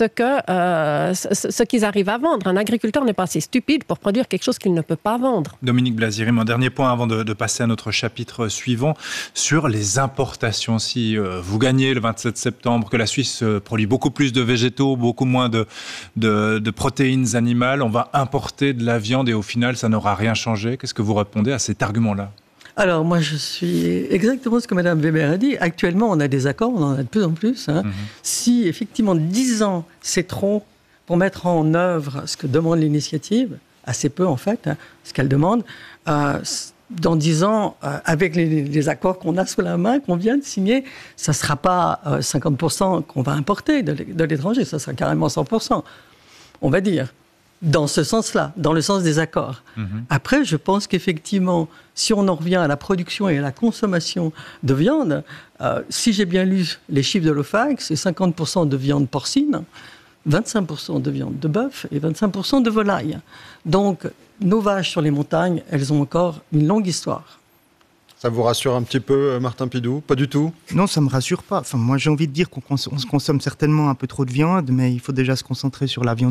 ce qu'ils arrivent à vendre. Un agriculteur n'est pas assez stupide pour produire quelque chose qu'il ne peut pas vendre. Dominique Blaziri, mon dernier point avant de passer à notre chapitre suivant, sur les importations. Si vous gagnez le 27 septembre, que la Suisse produit beaucoup plus de végétaux, beaucoup moins de protéines animales, on va importer de la viande et au final, ça n'aura rien changé. Qu'est-ce que vous répondez à cet argument-là ? Alors, moi, je suis exactement ce que Mme Weber a dit. Actuellement, on a des accords, on en a de plus en plus. Si, effectivement, 10 ans, c'est trop pour mettre en œuvre ce que demande l'initiative, assez peu, en fait, ce qu'elle demande, dans 10 ans, avec les accords qu'on a sous la main, qu'on vient de signer, ça ne sera pas 50% qu'on va importer de l'étranger, ça sera carrément 100%, on va dire, dans ce sens-là, dans le sens des accords. Après, je pense qu'effectivement, si on en revient à la production et à la consommation de viande, si j'ai bien lu les chiffres de l'OFAC, c'est 50% de viande porcine, 25% de viande de bœuf et 25% de volaille. Donc, nos vaches sur les montagnes, elles ont encore une longue histoire. Ça vous rassure un petit peu, Martin Pidou? Pas du tout? Non, ça ne me rassure pas. Enfin, moi, j'ai envie de dire qu'on consomme certainement un peu trop de viande, mais il faut déjà se concentrer sur la viande